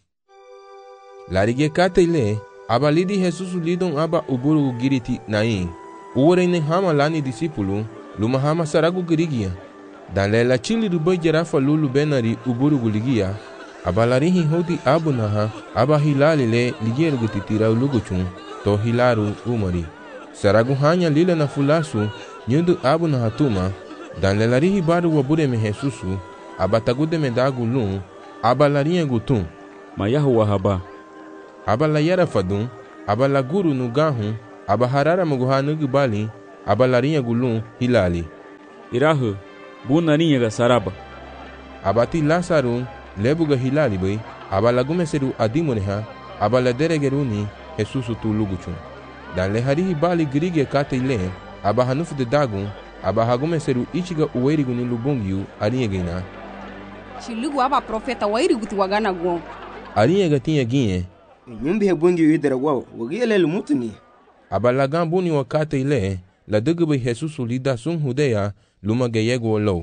Lari ge kate le, aba lidi Jesusu lidon aba uburu giriti nain. Uwere hama lani disipulu, luma hama saragu girigia. Dan le la chilir bai jarafa lulu benari uburu guligia, aba larihi hoti abu naha, aba hilali le ligier gutitira uluguchun. To hilaru umari. Saragu hanya lila na fulasu, nyundu abu na hatuma, dan lelarihi baru wabure me Jesusu, abatagude me dagu lun, abalarinha gutun. Mayahu wahaba. Abalayara fadun, aba la guru nu gahu, aba harara muguha nugu bali, aba la rinha gulun hilali. Irahu, buna rinha ga saraba. Aba ti Lasaru lebuga hilali bai, aba la gumeseru adimuneha, aba la deregeruni Jesusu tu luguchun. Dan le harihi bali grige kate ile, aba hanufu de dagun, aba hagumeseru ichiga uwerigu ni lubungiu arinha Chilugu aba profeta wairigu ti wagana gon. Arinha tinha ginye. Nyumbi he bungi idera wao, wagiele lumutuni. Aba la gambuni wakate ile, la dugube Jesusu lida sun hudeya, luma geyego low.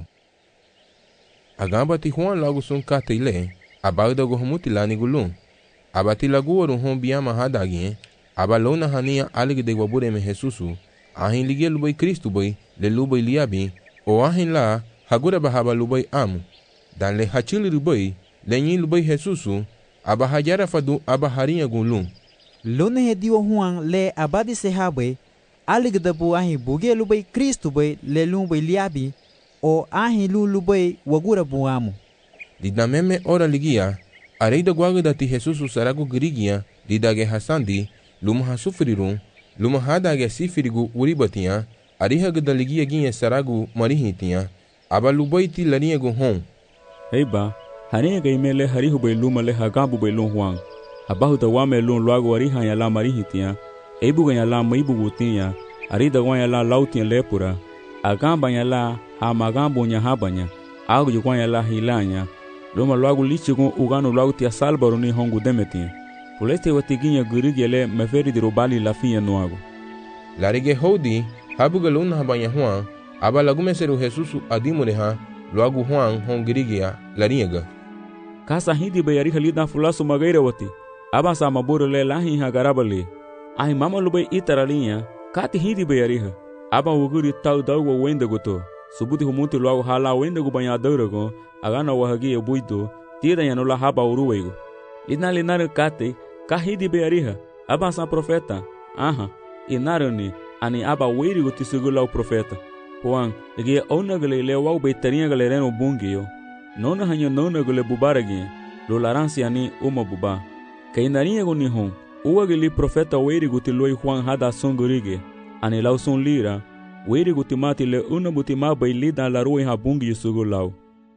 Agamba ti Juan lagu sun kate ile, aba udago humuti lani gulun. Aba ti lagu waru hon biyama hadagien, aba lona hania alig de wabure me Jesusu, ahin ligia lubai Kristu bai, le lubai liabi, o ahin la, hagura bahaba lubai amu. Dan le hachili lubai, le nyi lubai Jesusu, aba hajara fadu aba harinha gulun. Lona he diwa Juan le abadi se habe, alig de bu ahin buge lubai Kristu bai, le lubai liabi, o ahin lu lubai wagura bu amu. Dida meme ora ligia, areida guaga dati Jesusu saragu girigia, didage hasandi, luma hasufrirun, luma hadage sifirigu uribatia, ariha gada ligia ginha saragu marihitia, aba lubai ti larinha gu hon. Heiba, harinha ga imele harihu bai luma le hagabu bai lun Juan. Abahu da wame lun luagu ariha ya la marihitia, eibu ga ya la maibu gutia, arida gwa ya la lautia lepura, agamba ya la hamagambo nya habanya, agu jukwa ya la hilanya, luma luagu lichigun uganu luagu tia salbaru ni hongu demetia. Puleste watiginha gurigele meferi di robali la finha nuago. Larige hodi, habuga luna habanya Juan, aba lagumeseru Jesusu adimureha, luagu Juan hon girigia larinha. Kasa hindi bayariha lida fulasu magaira wati, aba sa maburu le lahi hagarabali. Ahi mama lubai itaralinha, kati hindi bayariha, aba uguri tau dawa wenda goto, subuti humuti luagu hala wenda gu banhadaurago, agana wahagia buito, tira yanula haba uruwego. Lina linaru kate, kahidi beariha, aba sa profeta, aha, inarani, ani aba weirigo tisugula o profeta. Juan, ligi onagale le wau beitarinha galereno bungio, nona hanyo nona gule bubaragi, lo laransi ani uma buba. Kainarinha guni hon, uagili profeta weirigo tiloi Juan hada songurige, ani lau son lira, weirigo timati le unabuti mabai lida la rui ha bungi sugulau.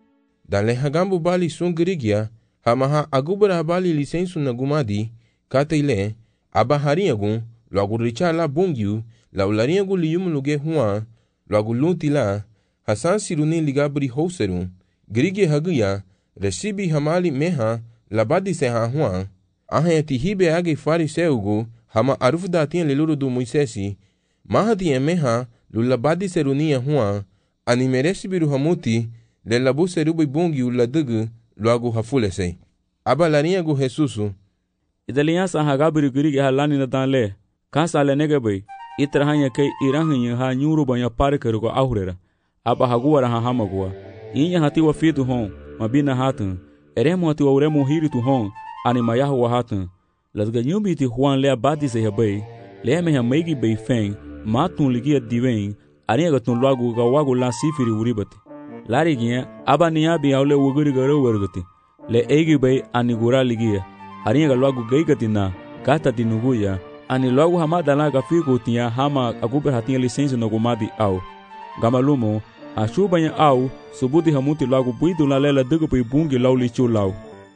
Dan le hagambu bali songurigia, hamaha agubara bali lisensu na gumadi, kate ile, aba harinha gun, logo richa la bungiu, la ularinha gu liyum luge Juan, logo lunti la, hasan siruni ligabri houserun, grige haguya, recibi hamali meha, labadi se ha Juan, ahen ti hibe age fariseugu, hama arufda tinha leluru du Moisesi, mahati e meha, lulabadi serunia Juan, ani mereci biru hamuti, le labu serubi bungiu la dugu, logo hafulese. Aba larinha gu Jesusu. Idaliansa hagabri gurige halani na danle, kansa le negabai, itrahanya kai irahanha ha nyuru banya parker go ahurera, aba haguara ha hamagua, inya hati wa fitu hon, mabina hatun, eremo hati wa uremo hiritu hon, ani mayahu wa hatun, lasga nyumbi ti Juan le abadi se habai, le me ha maigi bei feng, matun ligia diwen, arinha gatun lagu ga wagu la sifiri uribati. Lari ginha, aba niabi aule wuguri garo wargati, le eigi bei ani gura ligia, arinha ga lagu gaigati na, gata di nuguya, ani logo hamada la gafigo tinha hama aguber hatinha licença no gumadi au. Gamalumo, a chubanha au, subudi hamuti logo buido la lela dugu pai bungi lau lichu lau.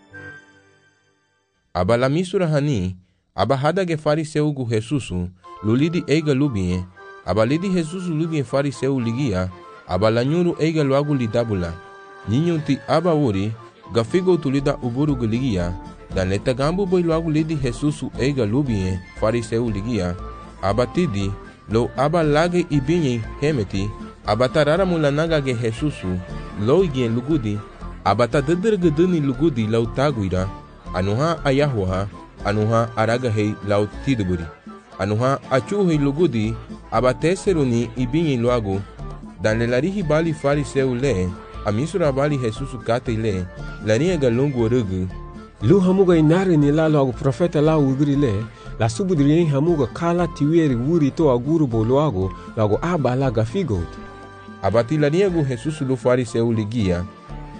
Aba la misura hani, aba hada ge fariseu gu Jesusu, lulidi eiga lubie, aba lidi Jesusu lubie fariseu ligia, aba la nyuru eiga logo lidabula. Ninyo ti aba uri, gafigo tulida uburu gu ligia, dan leta gambu boy logo lidi Jesusu eiga lubie fariseu ligia, aba tidi, lo aba lage ibinye hemeti, aba tarara mulanaga ge Jesusu, lo igien lugudi, aba ta dedergeduni lugudi lau taguira, anuha ayahuha, anuha aragahei lau tiduburi, anuha achuhei lugudi, aba teseruni ibinye logo, dan le larihi bali fariseu le, amisura bali Jesusu kate le, larinha galungu orugu, lu hamuga inari ni la logo profeta la ugri le, la subudri hamuga kala tiweri wuri to aguru bo logo, logo aba la gafigot. Abati larinha gu Jesusu lu fariseu ligia.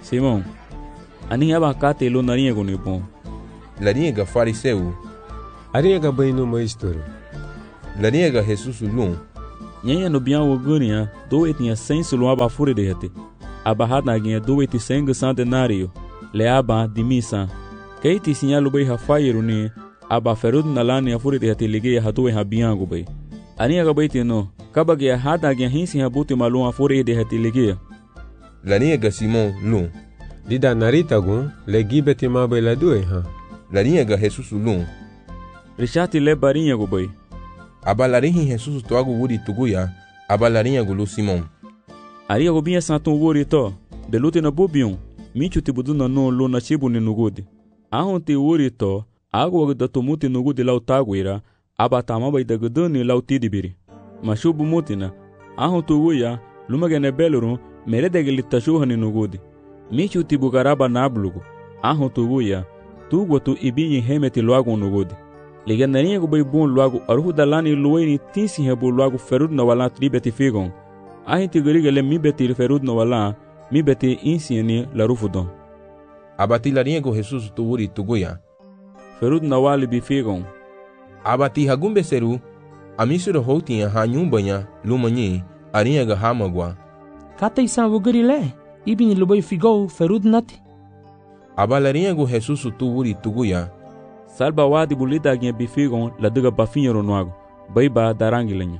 Simon, ani aba kate lu narinha gu nipon. Larinha ga fariseu. Ariaga baino ma história. Lariaga Jesus lum. Nyenha no bian wogunia do etinha senso lo aba fure de hete. Aba hadaginha do eti senga centenário. Le aba de missa. Keiti sinyalu bay hafairu ni aba ferud nalani afure de hete ligue hatu e habiango bay. Aniaga bay tino kabage hadaginha hinsi habuti malum afure de hete ligue. Lariaga Simon lum. Dida narita gun le gibeti ma bay la due ha. Lariaga Jesus lum. Richati le barinha go bay. Abalarinha Jesus toago wuri tuguya, abalarinha gulu Simon. Aria gobinha santon wuri to, belute na bobion, michu tibudu na no lo na chibu ni nugudi. Ahon te wuri to, ago da tomuti nugudi lau taguira, abatama bai da gudani lau tidibiri. Mashubu mutina, ahon tuguya, lumagene beluru, merede gilitashuha ni nugudi. Michu tibugaraba nablugu, ahon tuguya, tugu tu ibinyi hemeti loago nugudi. Ligandarinha go bay bom logo aruhu dalani lueni tinsi hebo logo ferud na wala tribeti figon. Ahin tigariga le mi beti ferud na wala mi beti insieni la rufudon. Abati larinha go Jesus tuuri tuguya. Ferud na wali bi figon. Abati hagumbe seru amisuro hotinha hanyumbanya lumanyi arinha ga hamagwa. Kata isa wugari le ibini lubay figo ferud nati. Abalarinha go Jesus tuuri tuguya. Salba wadi bulida ginha bifigon la duga bafinho noago. Baiba darangilenha.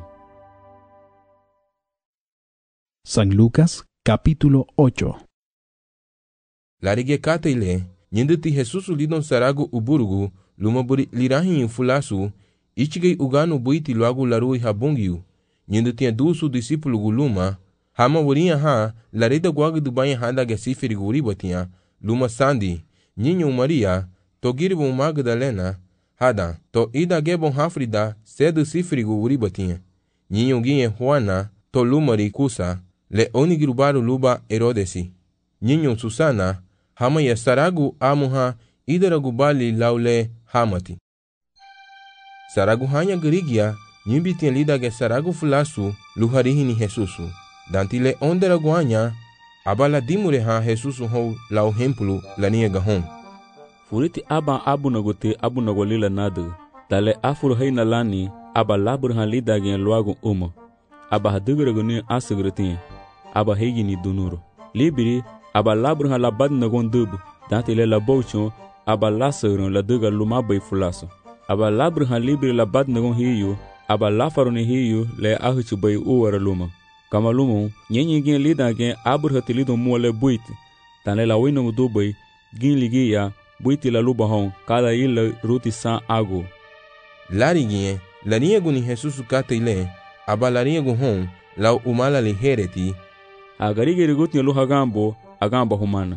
San Lucas, capítulo ocho. Larige kataile, nyinditi Jesus lidon sarago uburugu, lumaburi lirahin fulasu, ichigei ugano buiti loago larui habungiu, nyinditi dusu discípulo guluma, hama wurinha ha, larida guaga do banha handa gasiferi guribatinha, luma sandi, nyinho Maria, to giribon Magdalena, hada, to ida gebon hafrida, cedo sifrigo uribatinha. Ninho guinhe Juana, to lumari kusa, le onigrubaru luba Herodesi. Ninho Susana, hama ya saragu amuha, idaragu bali laule hamati. Saragu hanya gerigia, nyimbitin lida ge saragu fulasu, luharihini Jesusu. Dantile onderagu hanya, abala dimureha Jesusu hou lau hempulu lania gahon. Furiti aba abu nagote abu nagolila nadu. Dale afur haina lani aba labur han lida gen loago uma. Aba hadugreguni asagretin. Aba hegini dunuro. Libiri aba labur han labad nagon dubu. Dante le labouchon aba lasagron la duga lumabay fulaso. Aba labur han libiri labad nagon hiyo. Aba lafaroni hiyo le ahuchu bay uwara luma. Kama lumon nyenye gen lida gen abur hatilido muale buiti. Tane la wino dubay gin ligia buiti la luba hon, cada ila ruti san ago. Lariguinha, larinha guni Jesus kataile, aba larinha gu hon, lau umala li hereti. Agarige rigutinha lu hagambo, agamba humana.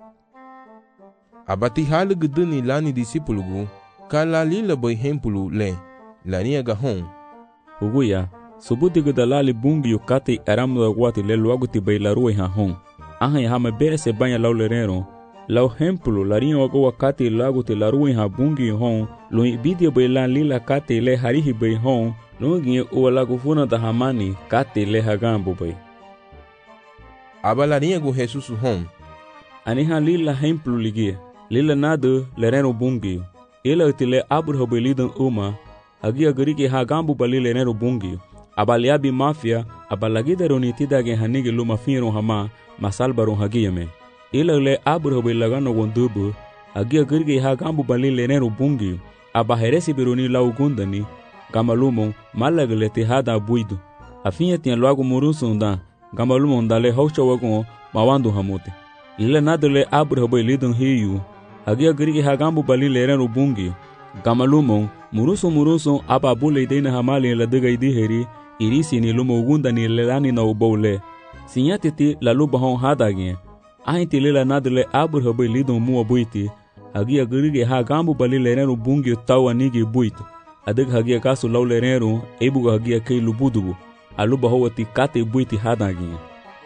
Abati halu guduni lani discípulo gu, kala lila boy hempulu le, larinha ga hon. Huguya, subuti gudalali bungi yu kati eramu da guati le luaguti bay la ruwe ha hon. Ahan ya hama bere se banya lau lerero, lau hempulu larinha wago wakati lagu te larui ha bungi hon, lo ibidia bay la lila kate le harihi bay hon, lo ngi uwa lagu funa da hamani kate le hagambo bay. Aba larinha gu Jesus hon. Aniha lila hempulu ligia, lila nadu lereno bungi. Ila utile abur bay lidan uma, hagia gariki hagambo bali lereno bungi. Aba liabi mafia, aba lagida ronitida gen hanigi luma finron hama, masalbaron hagia me. Ila le abur bay lagano gondubu, agia girge ha gambu bali lenero bungi, aba heresi bironi lau gundani, gamalumon malagle te hada buido. Afinha tinha logo murusunda, gamalumon dale haucha wagon mawando hamote. Ila nadale abur bay lidon hiyu, agia girge ha gambu bali lenero bungi, gamalumon muruso muruso aba bule dena hamali la diga idiheri, irisi ni lumo gundani lelani na ubole. Sinyatiti la luba hon hadagien. Ahinti lela nadle abur habay lidon mua buiti, hagia girige ha gambu bali lereno bungi tawa nigi buiti, adig hagia kasu lau lereno, ebuga hagia kei lubudubu, aluba howati kate buiti hadagia.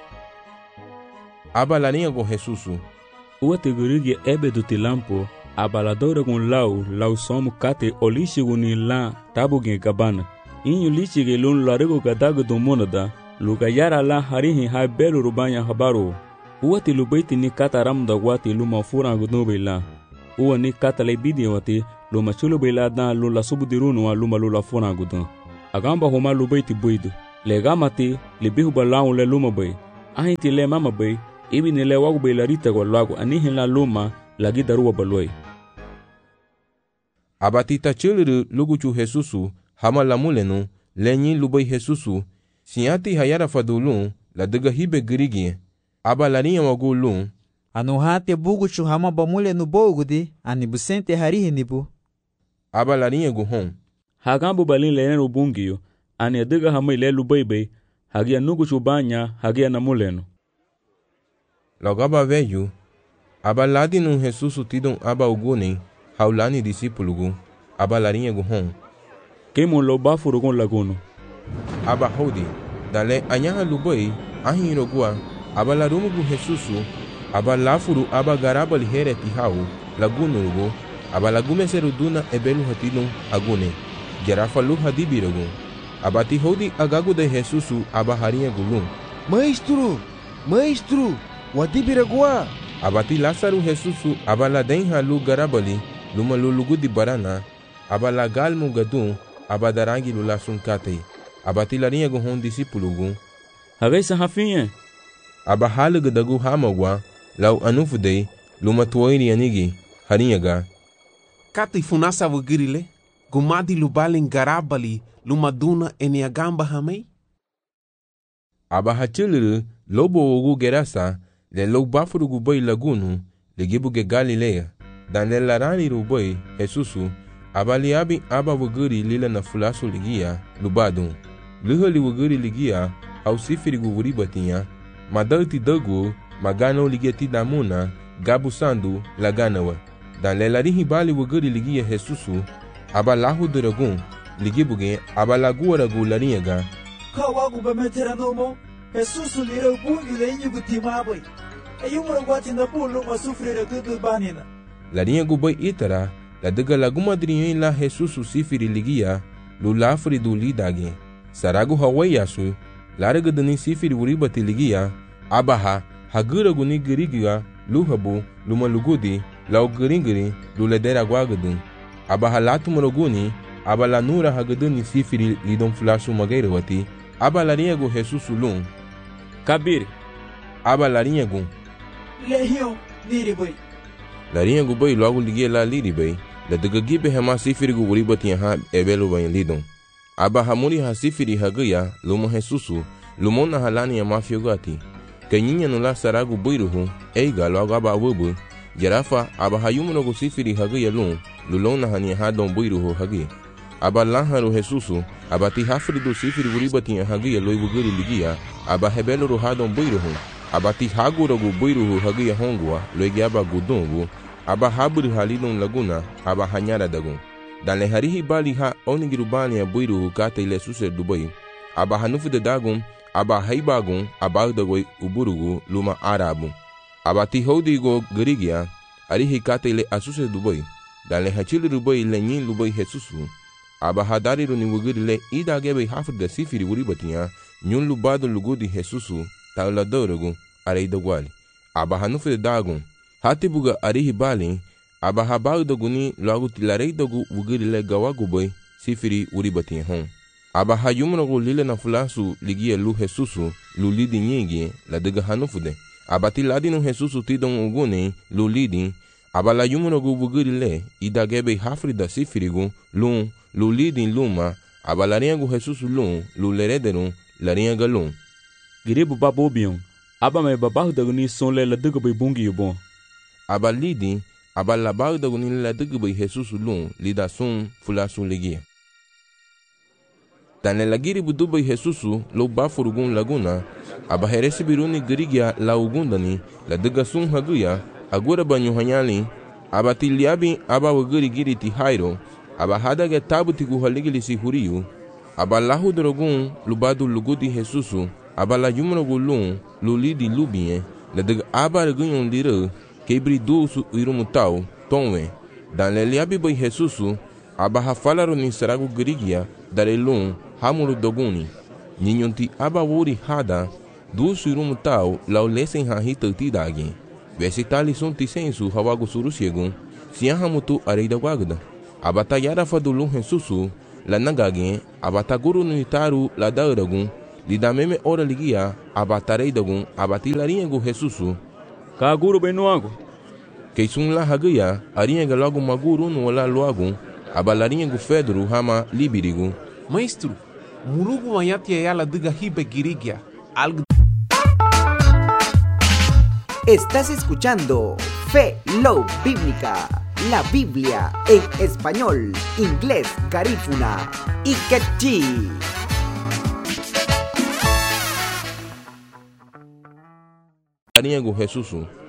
Aba larinha go Jesusu. Uate girige ebe duti lampo, aba la dora gun lau, lau somu kate olishigu ni la tabugen gabana, inyu lichige lun larigo gadagu domonada, luga yara la harihi ha belu rubanya habaro. Uwati lubaiti ni kata ramda wati luma fura gudube la. Uwa ni kata le bidi wati luma chulu bela dan lula subudirunu luma lula fona gudan agamba homa lubai ti buido le gamati le bihu balaun le luma bai ahinti le mama bai ibi ne le wagu bai larita go lagu anihin la luma lagi daruwa baloi abatita chulu luguchu Jesusu hama lamulenu lenyi lubai Jesusu siati hayara fadulun la daga hibe girigi aba larinha wagulun anu hate buguchu hama bamulenu bogudi ani busente harihi nibu aba larinha guhon hagambo balin lenen bungio ani daga hama ile lubai bai hagia nuguchu banya hagia namulenu logaba veju aba ladinu Jesusu tidon aba uguni haulani disipulugu aba larinha guhon kemo lo bafurugon laguno aba hodi dale anyaha lubai ahiro gua aba la rumugu Jesusu aba lafuru aba garaba lihere tihau laguno lugu aba lagume seruduna ebelu hatilun agune gerafa lu hadibirogu aba ti hodi agagu de Jesusu aba harinha gulun maestro maestro wadibiragua aba ti Lázaro Jesusu aba la denha lu garabali luma lulugu di barana aba la galmu gadun aba darangi lu lasun katei aba ti larinha guhon disipulugu hagai sahafinha aba halugu dagu hamagwa lau anufudei luma tuoiri anigi harinhaga kati funasa wugirile gumadi lubalin garabali luma duna eniagamba hamei aba hachiluru lobo ugu gerasa le lo bafuru gubai lagunu le gibuge Galileia dan le larani rubai Jesusu aba liabi aba wuguri lila na fulasu ligia lubadun luhali wuguri ligia au sifiri guvuri batinha madalti dagu magano ligia tidamuna gabu sandu laganawa dan le larihi bali wuguri ligia Jesusu aba lahu duragun ligibuge aba laguaragu larinhaga kawagu bemeteranomo Jesusu lira bungi le inyugu timaboi ayumura guatinda bulu masufrira gudu banina larinha gubai itara la daga laguma drinhen la Jesusu sifiri ligia lu lafri du lidage saragu hawai yasu laraga dani sifiri uribati ligia abaha hagura guni girigia luhabu luma lugudi lau giringiri lu ledera guagadun abaha latu moroguni aba la nura hagaduni sifiri lidon flashu magaira wati aba larinha gu Jesusu lun kabir aba larinha gu lehion niribai larinha gu bai logo ligia la liribai la daga gibe hema sifiri gu uribati ha ebelu bain lidon aba hamuri ha sifiri hagaya luma Jesusu lumona halani ya mafiogati kanyinya nula saragu buiruhu eiga logo aba wubu jarafa aba hayumuno gu sifiri hagaya lun lulona hania hadon buiruhu hagi aba lanharu Jesusu aba ti hafri du sifiri uribati hagaya loi wuguri ligia aba hebelu ru hadon buiruhu aba ti haguro gu buiruhu hagaya hongwa loi aba gudungu aba haburi halidon laguna aba hanyara dagun dan le harihi bali ha onigiru bani ya buiruhu kata ile suser dubai aba hanufu de dagun aba haibagun aba dagoi uburugu luma arabu aba ti hodi go gerigia arihi kata ile asuse dubai dan le hachili dubai le nyin dubai Jesusu aba hadari ru ni wugiri le ida gebe hafri da sifiri uribatiya nyun lubado lugudi Jesusu taula dorogu areida gwali aba hanufu de dagun hati buga arihi bali aba habau doguni logo tilarei dogu wugiri le gawagu boy sifiri uribati hon aba hayumrogu lile na fulasu ligia lu Jesusu lu lidi nyigi la daga hanufude aba tiladi no Jesusu tidon uguni lu lidi aba la yumrogu wugiri le idagebe hafrida sifirigu lu lu lidi luma aba la riangu Jesusu lu lu lerederu la rianga lu giribu babobion aba me babahu doguni sonle la daga bay bungi yobon aba lidi aba labau da gunin la daga bai Jesusu lun lida sun fulasu ligia tan la giri budu bai Jesusu lo ba furugun laguna aba heresi biruni girigia la ugundani la daga sun haguya agura banyu hanyali aba tiliabi aba wagiri giri ti hairo aba hadaga tabuti gu haligili si huriyu aba lahu drogun lubadu lugudi Jesusu aba la yumrogu lun lulidi lubie la daga aba regunyon lira quebri dosu irumutau tonwe dan le liabi bai Jesusu aba hafalaru ni saragu girigia darelun hamuru doguni ninyonti aba wuri hada dosu irumutau lau lesen hahita tidagi vesitali sun tisensu hawagu surusegun siya hamutu areida wagda abatayara fadulu Jesusu la nagagin abataguru nuitaru la dauragun lidameme ora ligia abatareidagun abatilariengu Jesusu ka guru benuago keisun la hagia arienga logo maguru no la loagun abalariengu Fedro hama libirigu. Maestro, murugu mayati ya la diga hibe girigia algo. Estás escuchando Fe Love Bíblica, la Biblia en español, inglés, garífuna y quechí. Ariengu Jesusu